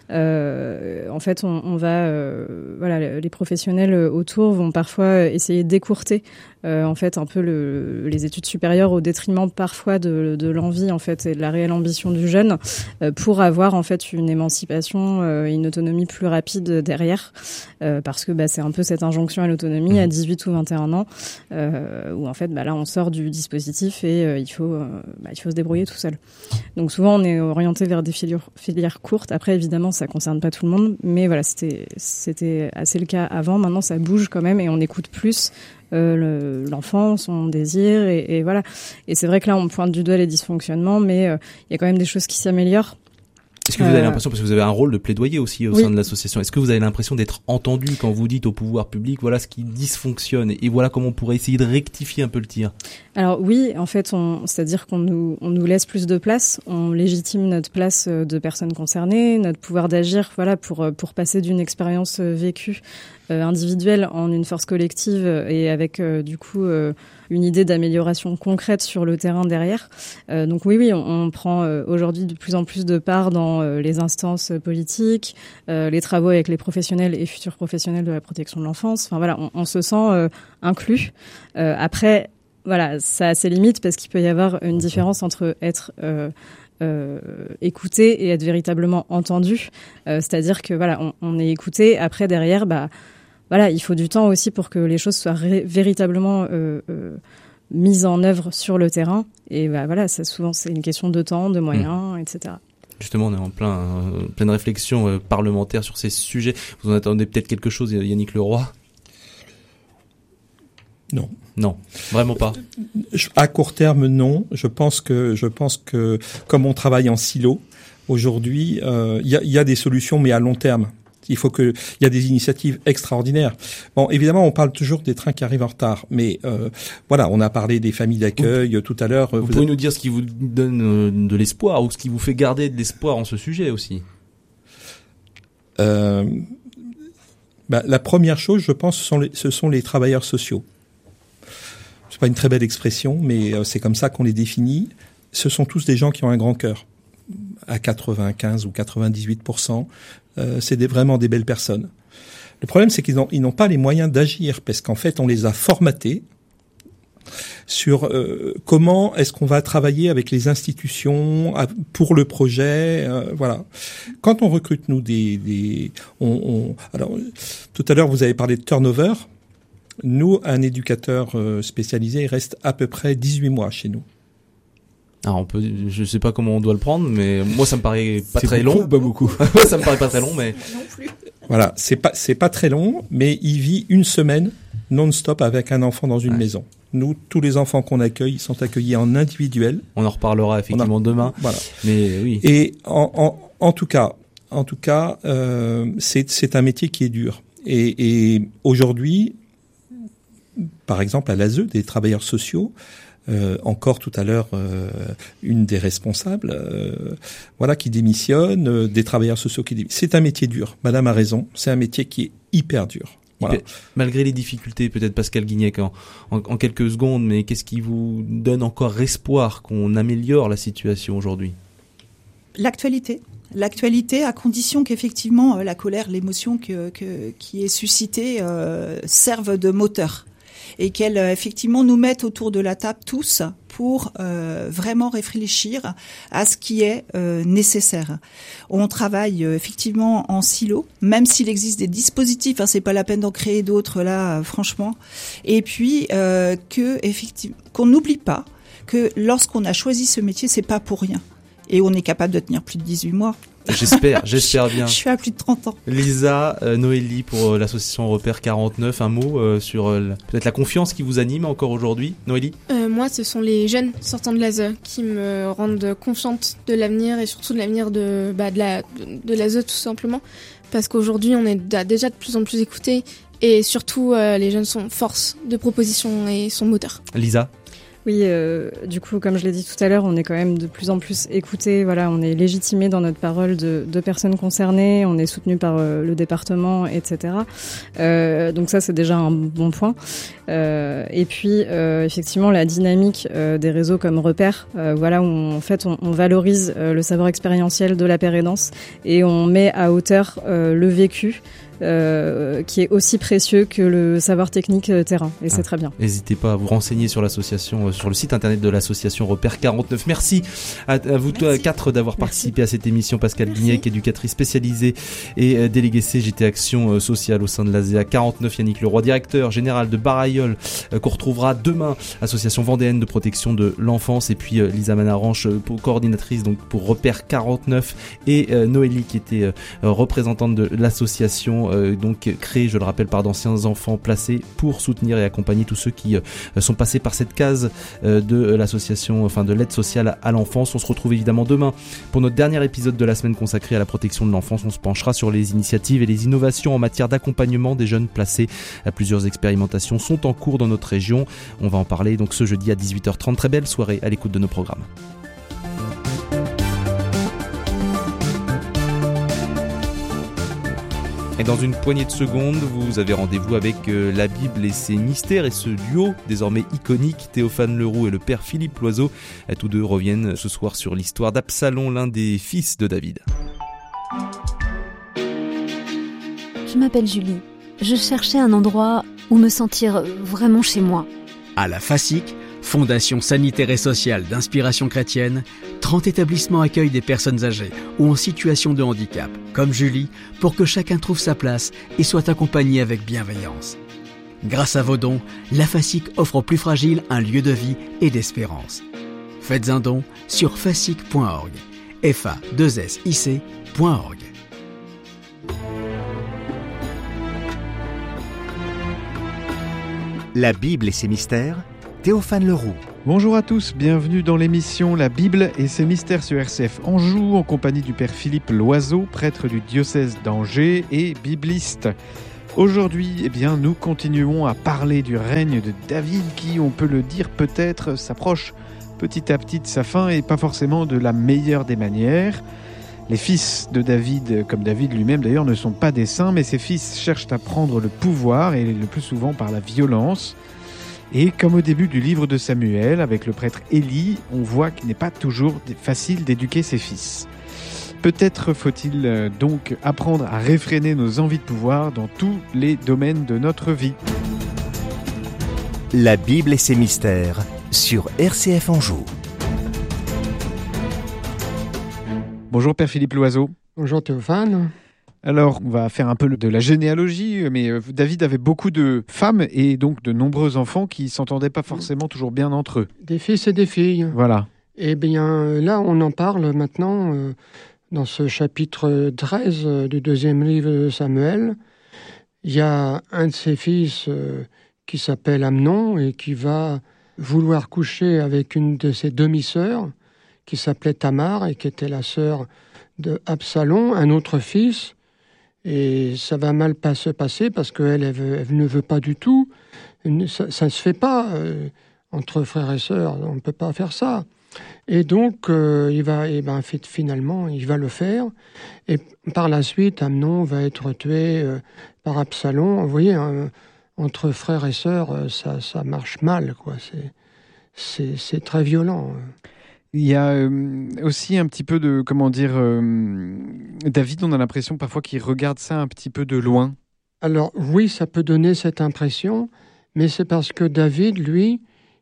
En fait, on va, les professionnels autour vont parfois essayer d'écourter en fait un peu les études supérieures au détriment parfois de l'envie en fait et de la réelle ambition du jeune pour avoir en fait une émancipation une autonomie plus rapide derrière parce que c'est un peu cette injonction à l'autonomie à 18 ou 21 ans où en fait là on sort du dispositif et il faut se débrouiller tout seul. Donc souvent on est orienté vers des filières courtes. Après évidemment ça concerne pas tout le monde, mais voilà, c'était assez le cas avant. Maintenant ça bouge quand même et on écoute plus l'enfant, son désir et voilà. Et c'est vrai que là on pointe du doigt les dysfonctionnements, mais il y a quand même des choses qui s'améliorent. Est-ce que vous avez l'impression, parce que vous avez un rôle de plaidoyer aussi au sein de l'association, est-ce que vous avez l'impression d'être entendu quand vous dites au pouvoir public, voilà ce qui dysfonctionne et voilà comment on pourrait essayer de rectifier un peu le tir? Alors oui, en fait, c'est-à-dire qu'on nous laisse plus de place, on légitime notre place de personnes concernées, notre pouvoir d'agir, voilà, pour passer d'une expérience vécue individuelle en une force collective et avec du coup une idée d'amélioration concrète sur le terrain derrière. Donc oui, on prend aujourd'hui de plus en plus de part dans les instances politiques, les travaux avec les professionnels et futurs professionnels de la protection de l'enfance. Enfin voilà, on se sent inclus. Après, voilà, ça a ses limites parce qu'il peut y avoir une différence entre être écouté et être véritablement entendu. C'est-à-dire que voilà, on est écouté. Après derrière, voilà, il faut du temps aussi pour que les choses soient véritablement mises en œuvre sur le terrain. Et voilà, ça souvent c'est une question de temps, de moyens, etc. Justement, on est en pleine réflexion parlementaire sur ces sujets. Vous en attendez peut-être quelque chose, Yannick Leroy? Non, vraiment pas. À court terme, non. Je pense que comme on travaille en silo aujourd'hui, il y a des solutions, mais à long terme. Il y a des initiatives extraordinaires. Bon, évidemment, on parle toujours des trains qui arrivent en retard, mais voilà, on a parlé des familles d'accueil tout à l'heure. Vous pouvez nous dire ce qui vous donne de l'espoir ou ce qui vous fait garder de l'espoir en ce sujet aussi? La première chose, je pense, ce sont les travailleurs sociaux. C'est pas une très belle expression, mais c'est comme ça qu'on les définit. Ce sont tous des gens qui ont un grand cœur. À 95 ou 98%, c'est vraiment des belles personnes. Le problème, c'est qu'ils n'ont pas les moyens d'agir, parce qu'en fait, on les a formatés sur comment est-ce qu'on va travailler avec les institutions pour le projet, voilà. Quand on recrute, nous, alors, tout à l'heure, vous avez parlé de turnover. Nous, un éducateur spécialisé, il reste à peu près 18 mois chez nous. Alors je sais pas comment on doit le prendre, mais moi ça me paraît pas très long. Pas beaucoup. Ça me paraît pas très long, mais non plus. Voilà, c'est pas très long, mais il vit une semaine non-stop avec un enfant dans une maison. Nous, tous les enfants qu'on accueille, ils sont accueillis en individuel. On en reparlera effectivement demain. Voilà. Mais oui. Et en tout cas, c'est un métier qui est dur. Et aujourd'hui, par exemple, à l'ASE, des travailleurs sociaux, encore tout à l'heure, une des responsables, voilà, qui démissionne, des travailleurs sociaux qui démissionnent. C'est un métier dur. Madame a raison. C'est un métier qui est hyper dur. Voilà. Malgré les difficultés, peut-être Pascal Guignec, en quelques secondes, mais qu'est-ce qui vous donne encore espoir qu'on améliore la situation aujourd'hui? L'actualité, à condition qu'effectivement la colère, l'émotion qui est suscitée serve de moteur. Et qu'elle effectivement nous mette autour de la table tous pour vraiment réfléchir à ce qui est nécessaire. On travaille effectivement en silo, même s'il existe des dispositifs, c'est pas la peine d'en créer d'autres là, franchement. Et puis qu'on n'oublie pas que lorsqu'on a choisi ce métier, c'est pas pour rien. Et on est capable de tenir plus de 18 mois. J'espère bien. Je suis à plus de 30 ans. Lisa, Noélie, pour l'association Repère 49, un mot sur peut-être la confiance qui vous anime encore aujourd'hui, Noélie? Moi, ce sont les jeunes sortant de l'ASE qui me rendent confiante de l'avenir et surtout de l'avenir de l'ASE tout simplement. Parce qu'aujourd'hui, on est déjà de plus en plus écoutés et surtout, les jeunes sont force de proposition et sont moteurs. Lisa? Oui, du coup, comme je l'ai dit tout à l'heure, on est quand même de plus en plus écoutés. Voilà, on est légitimé dans notre parole de personnes concernées. On est soutenu par le département, etc. Donc ça, c'est déjà un bon point. Et puis, effectivement, la dynamique des réseaux comme Repère, voilà, où en fait, on valorise le savoir expérientiel de la pérédance et on met à hauteur le vécu. Qui est aussi précieux que le savoir technique terrain, et c'est très bien. N'hésitez pas à vous renseigner sur l'association, sur le site internet de l'association Repère 49. Merci à vous quatre d'avoir participé à cette émission. Pascal Guignec, éducatrice spécialisée et déléguée CGT Action Sociale au sein de l'ASEA 49, Yannick Leroy, directeur général de Baraillon Mayol qu'on retrouvera demain, association vendéenne de protection de l'enfance, et puis Lisa Manaranche, coordinatrice donc pour Repère 49, et Noélie qui était représentante de l'association donc créée, je le rappelle, par d'anciens enfants placés pour soutenir et accompagner tous ceux qui sont passés par cette case de l'association, enfin de l'aide sociale à l'enfance. On se retrouve évidemment demain pour notre dernier épisode de la semaine consacrée à la protection de l'enfance. On se penchera sur les initiatives et les innovations en matière d'accompagnement des jeunes placés. Plusieurs expérimentations sont en cours dans notre région. On va en parler donc ce jeudi à 18h30. Très belle soirée à l'écoute de nos programmes. Et dans une poignée de secondes, vous avez rendez-vous avec la Bible et ses mystères, et ce duo désormais iconique, Théophane Leroux et le père Philippe Loiseau. Tous deux reviennent ce soir sur l'histoire d'Absalom, l'un des fils de David. Je m'appelle Julie. Je cherchais un endroit où me sentir vraiment chez moi. À la FASIC, Fondation sanitaire et sociale d'inspiration chrétienne, 30 établissements accueillent des personnes âgées ou en situation de handicap, comme Julie, pour que chacun trouve sa place et soit accompagné avec bienveillance. Grâce à vos dons, la FASIC offre aux plus fragiles un lieu de vie et d'espérance. Faites un don sur fasic.org. fa2sic.org. La Bible et ses mystères, Théophane Leroux. Bonjour à tous, bienvenue dans l'émission La Bible et ses mystères sur RCF Anjou, en compagnie du père Philippe Loiseau, prêtre du diocèse d'Angers et bibliste. Aujourd'hui, nous continuons à parler du règne de David qui, on peut le dire peut-être, s'approche petit à petit de sa fin et pas forcément de la meilleure des manières. Les fils de David, comme David lui-même d'ailleurs, ne sont pas des saints, mais ses fils cherchent à prendre le pouvoir, et le plus souvent par la violence. Et comme au début du livre de Samuel, avec le prêtre Élie, on voit qu'il n'est pas toujours facile d'éduquer ses fils. Peut-être faut-il donc apprendre à réfréner nos envies de pouvoir dans tous les domaines de notre vie. La Bible et ses mystères sur RCF Anjou. Bonjour Père Philippe Loiseau. Bonjour Théophane. Alors, on va faire un peu de la généalogie, mais David avait beaucoup de femmes et donc de nombreux enfants qui ne s'entendaient pas forcément toujours bien entre eux. Des fils et des filles. Voilà. Eh bien, là, on en parle maintenant dans ce chapitre 13 du deuxième livre de Samuel. Il y a un de ses fils qui s'appelle Amnon et qui va vouloir coucher avec une de ses demi-sœurs qui s'appelait Tamar et qui était la sœur de Absalom, un autre fils. Et ça va mal se passer parce qu'elle elle ne veut pas du tout. Ça ne se fait pas entre frères et sœurs. On ne peut pas faire ça. Et donc, finalement, il va le faire. Et par la suite, Amnon va être tué par Absalom. Vous voyez, entre frères et sœurs, ça marche mal, quoi. C'est très violent. Il y a aussi un petit peu de, David, on a l'impression parfois qu'il regarde ça un petit peu de loin. Alors oui, ça peut donner cette impression, mais c'est parce que David, lui,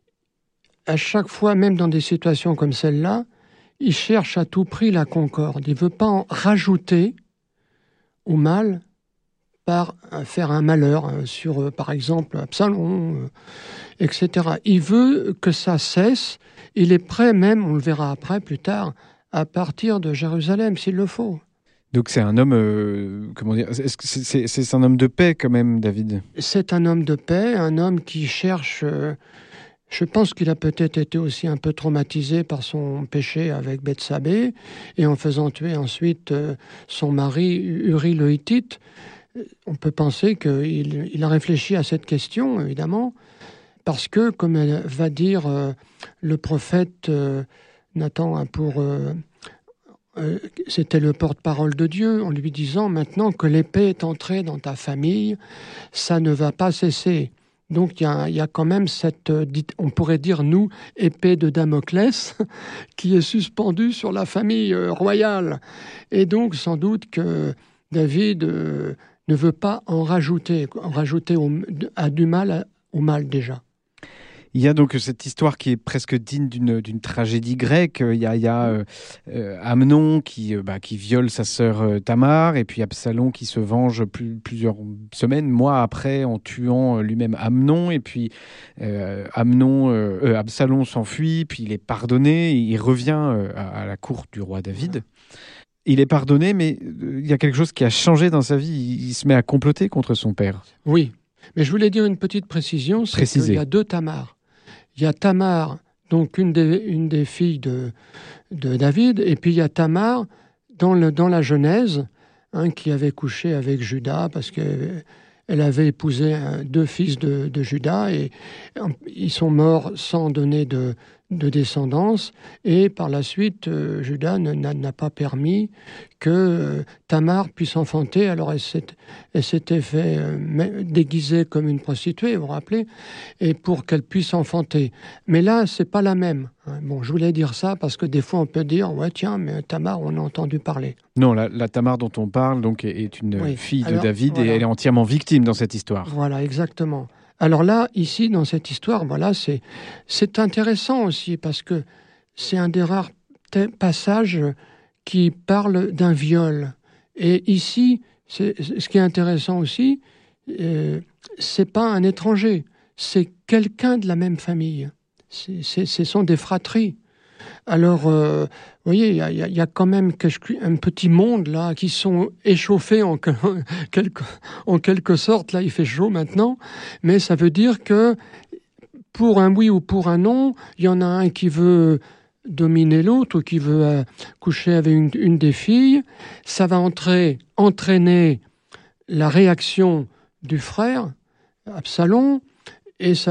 à chaque fois, même dans des situations comme celle-là, il cherche à tout prix la concorde. Il ne veut pas en rajouter au mal par faire un malheur sur, par exemple, Absalom, etc. Il veut que ça cesse. Il est prêt même, on le verra après, plus tard, à partir de Jérusalem, s'il le faut. Donc c'est un homme, est-ce que c'est un homme de paix quand même, David ? C'est un homme de paix, un homme qui cherche... je pense qu'il a peut-être été aussi un peu traumatisé par son péché avec Bethsabée, et en faisant tuer ensuite son mari Uri le Hittite. On peut penser qu'il a réfléchi à cette question, évidemment, parce que, comme va dire le prophète Nathan, c'était le porte-parole de Dieu, en lui disant « Maintenant que l'épée est entrée dans ta famille, ça ne va pas cesser ». Donc il y a quand même cette, on pourrait dire nous, épée de Damoclès qui est suspendue sur la famille royale. Et donc sans doute que David ne veut pas en rajouter du mal au mal déjà. Il y a donc cette histoire qui est presque digne d'une tragédie grecque. Il y a Amnon qui viole sa sœur Tamar, et puis Absalom qui se venge plusieurs semaines, mois après, en tuant lui-même Amnon. Et puis Absalom s'enfuit, puis il est pardonné, il revient à la cour du roi David. Il est pardonné, mais il y a quelque chose qui a changé dans sa vie. Il se met à comploter contre son père. Oui, mais je voulais dire une petite précision, c'est qu'il y a 2 Tamar. Il y a Tamar, donc une des filles de David, et puis il y a Tamar dans la Genèse, qui avait couché avec Judas parce qu'elle avait épousé 2 fils de Judas, et ils sont morts sans donner de descendance, et par la suite Judas n'a pas permis que Tamar puisse enfanter. Alors elle s'était fait déguiser comme une prostituée, vous vous rappelez, et pour qu'elle puisse enfanter. Mais là c'est pas la même. Bon, je voulais dire ça parce que des fois on peut dire ouais tiens, mais Tamar on a entendu parler. Non, la Tamar dont on parle donc est une fille de David, voilà. Et elle est entièrement victime dans cette histoire. Voilà, exactement. Alors là, ici, dans cette histoire, voilà, c'est intéressant aussi parce que c'est un des rares passages qui parle d'un viol. Et ici, ce qui est intéressant aussi, c'est pas un étranger, c'est quelqu'un de la même famille. Ce sont des fratries. Alors, vous voyez, il y a quand même un petit monde là qui sont échauffés en quelque sorte. Là, il fait chaud maintenant, mais ça veut dire que pour un oui ou pour un non, il y en a un qui veut dominer l'autre ou qui veut coucher avec une des filles. Ça va entraîner la réaction du frère Absalom, et ça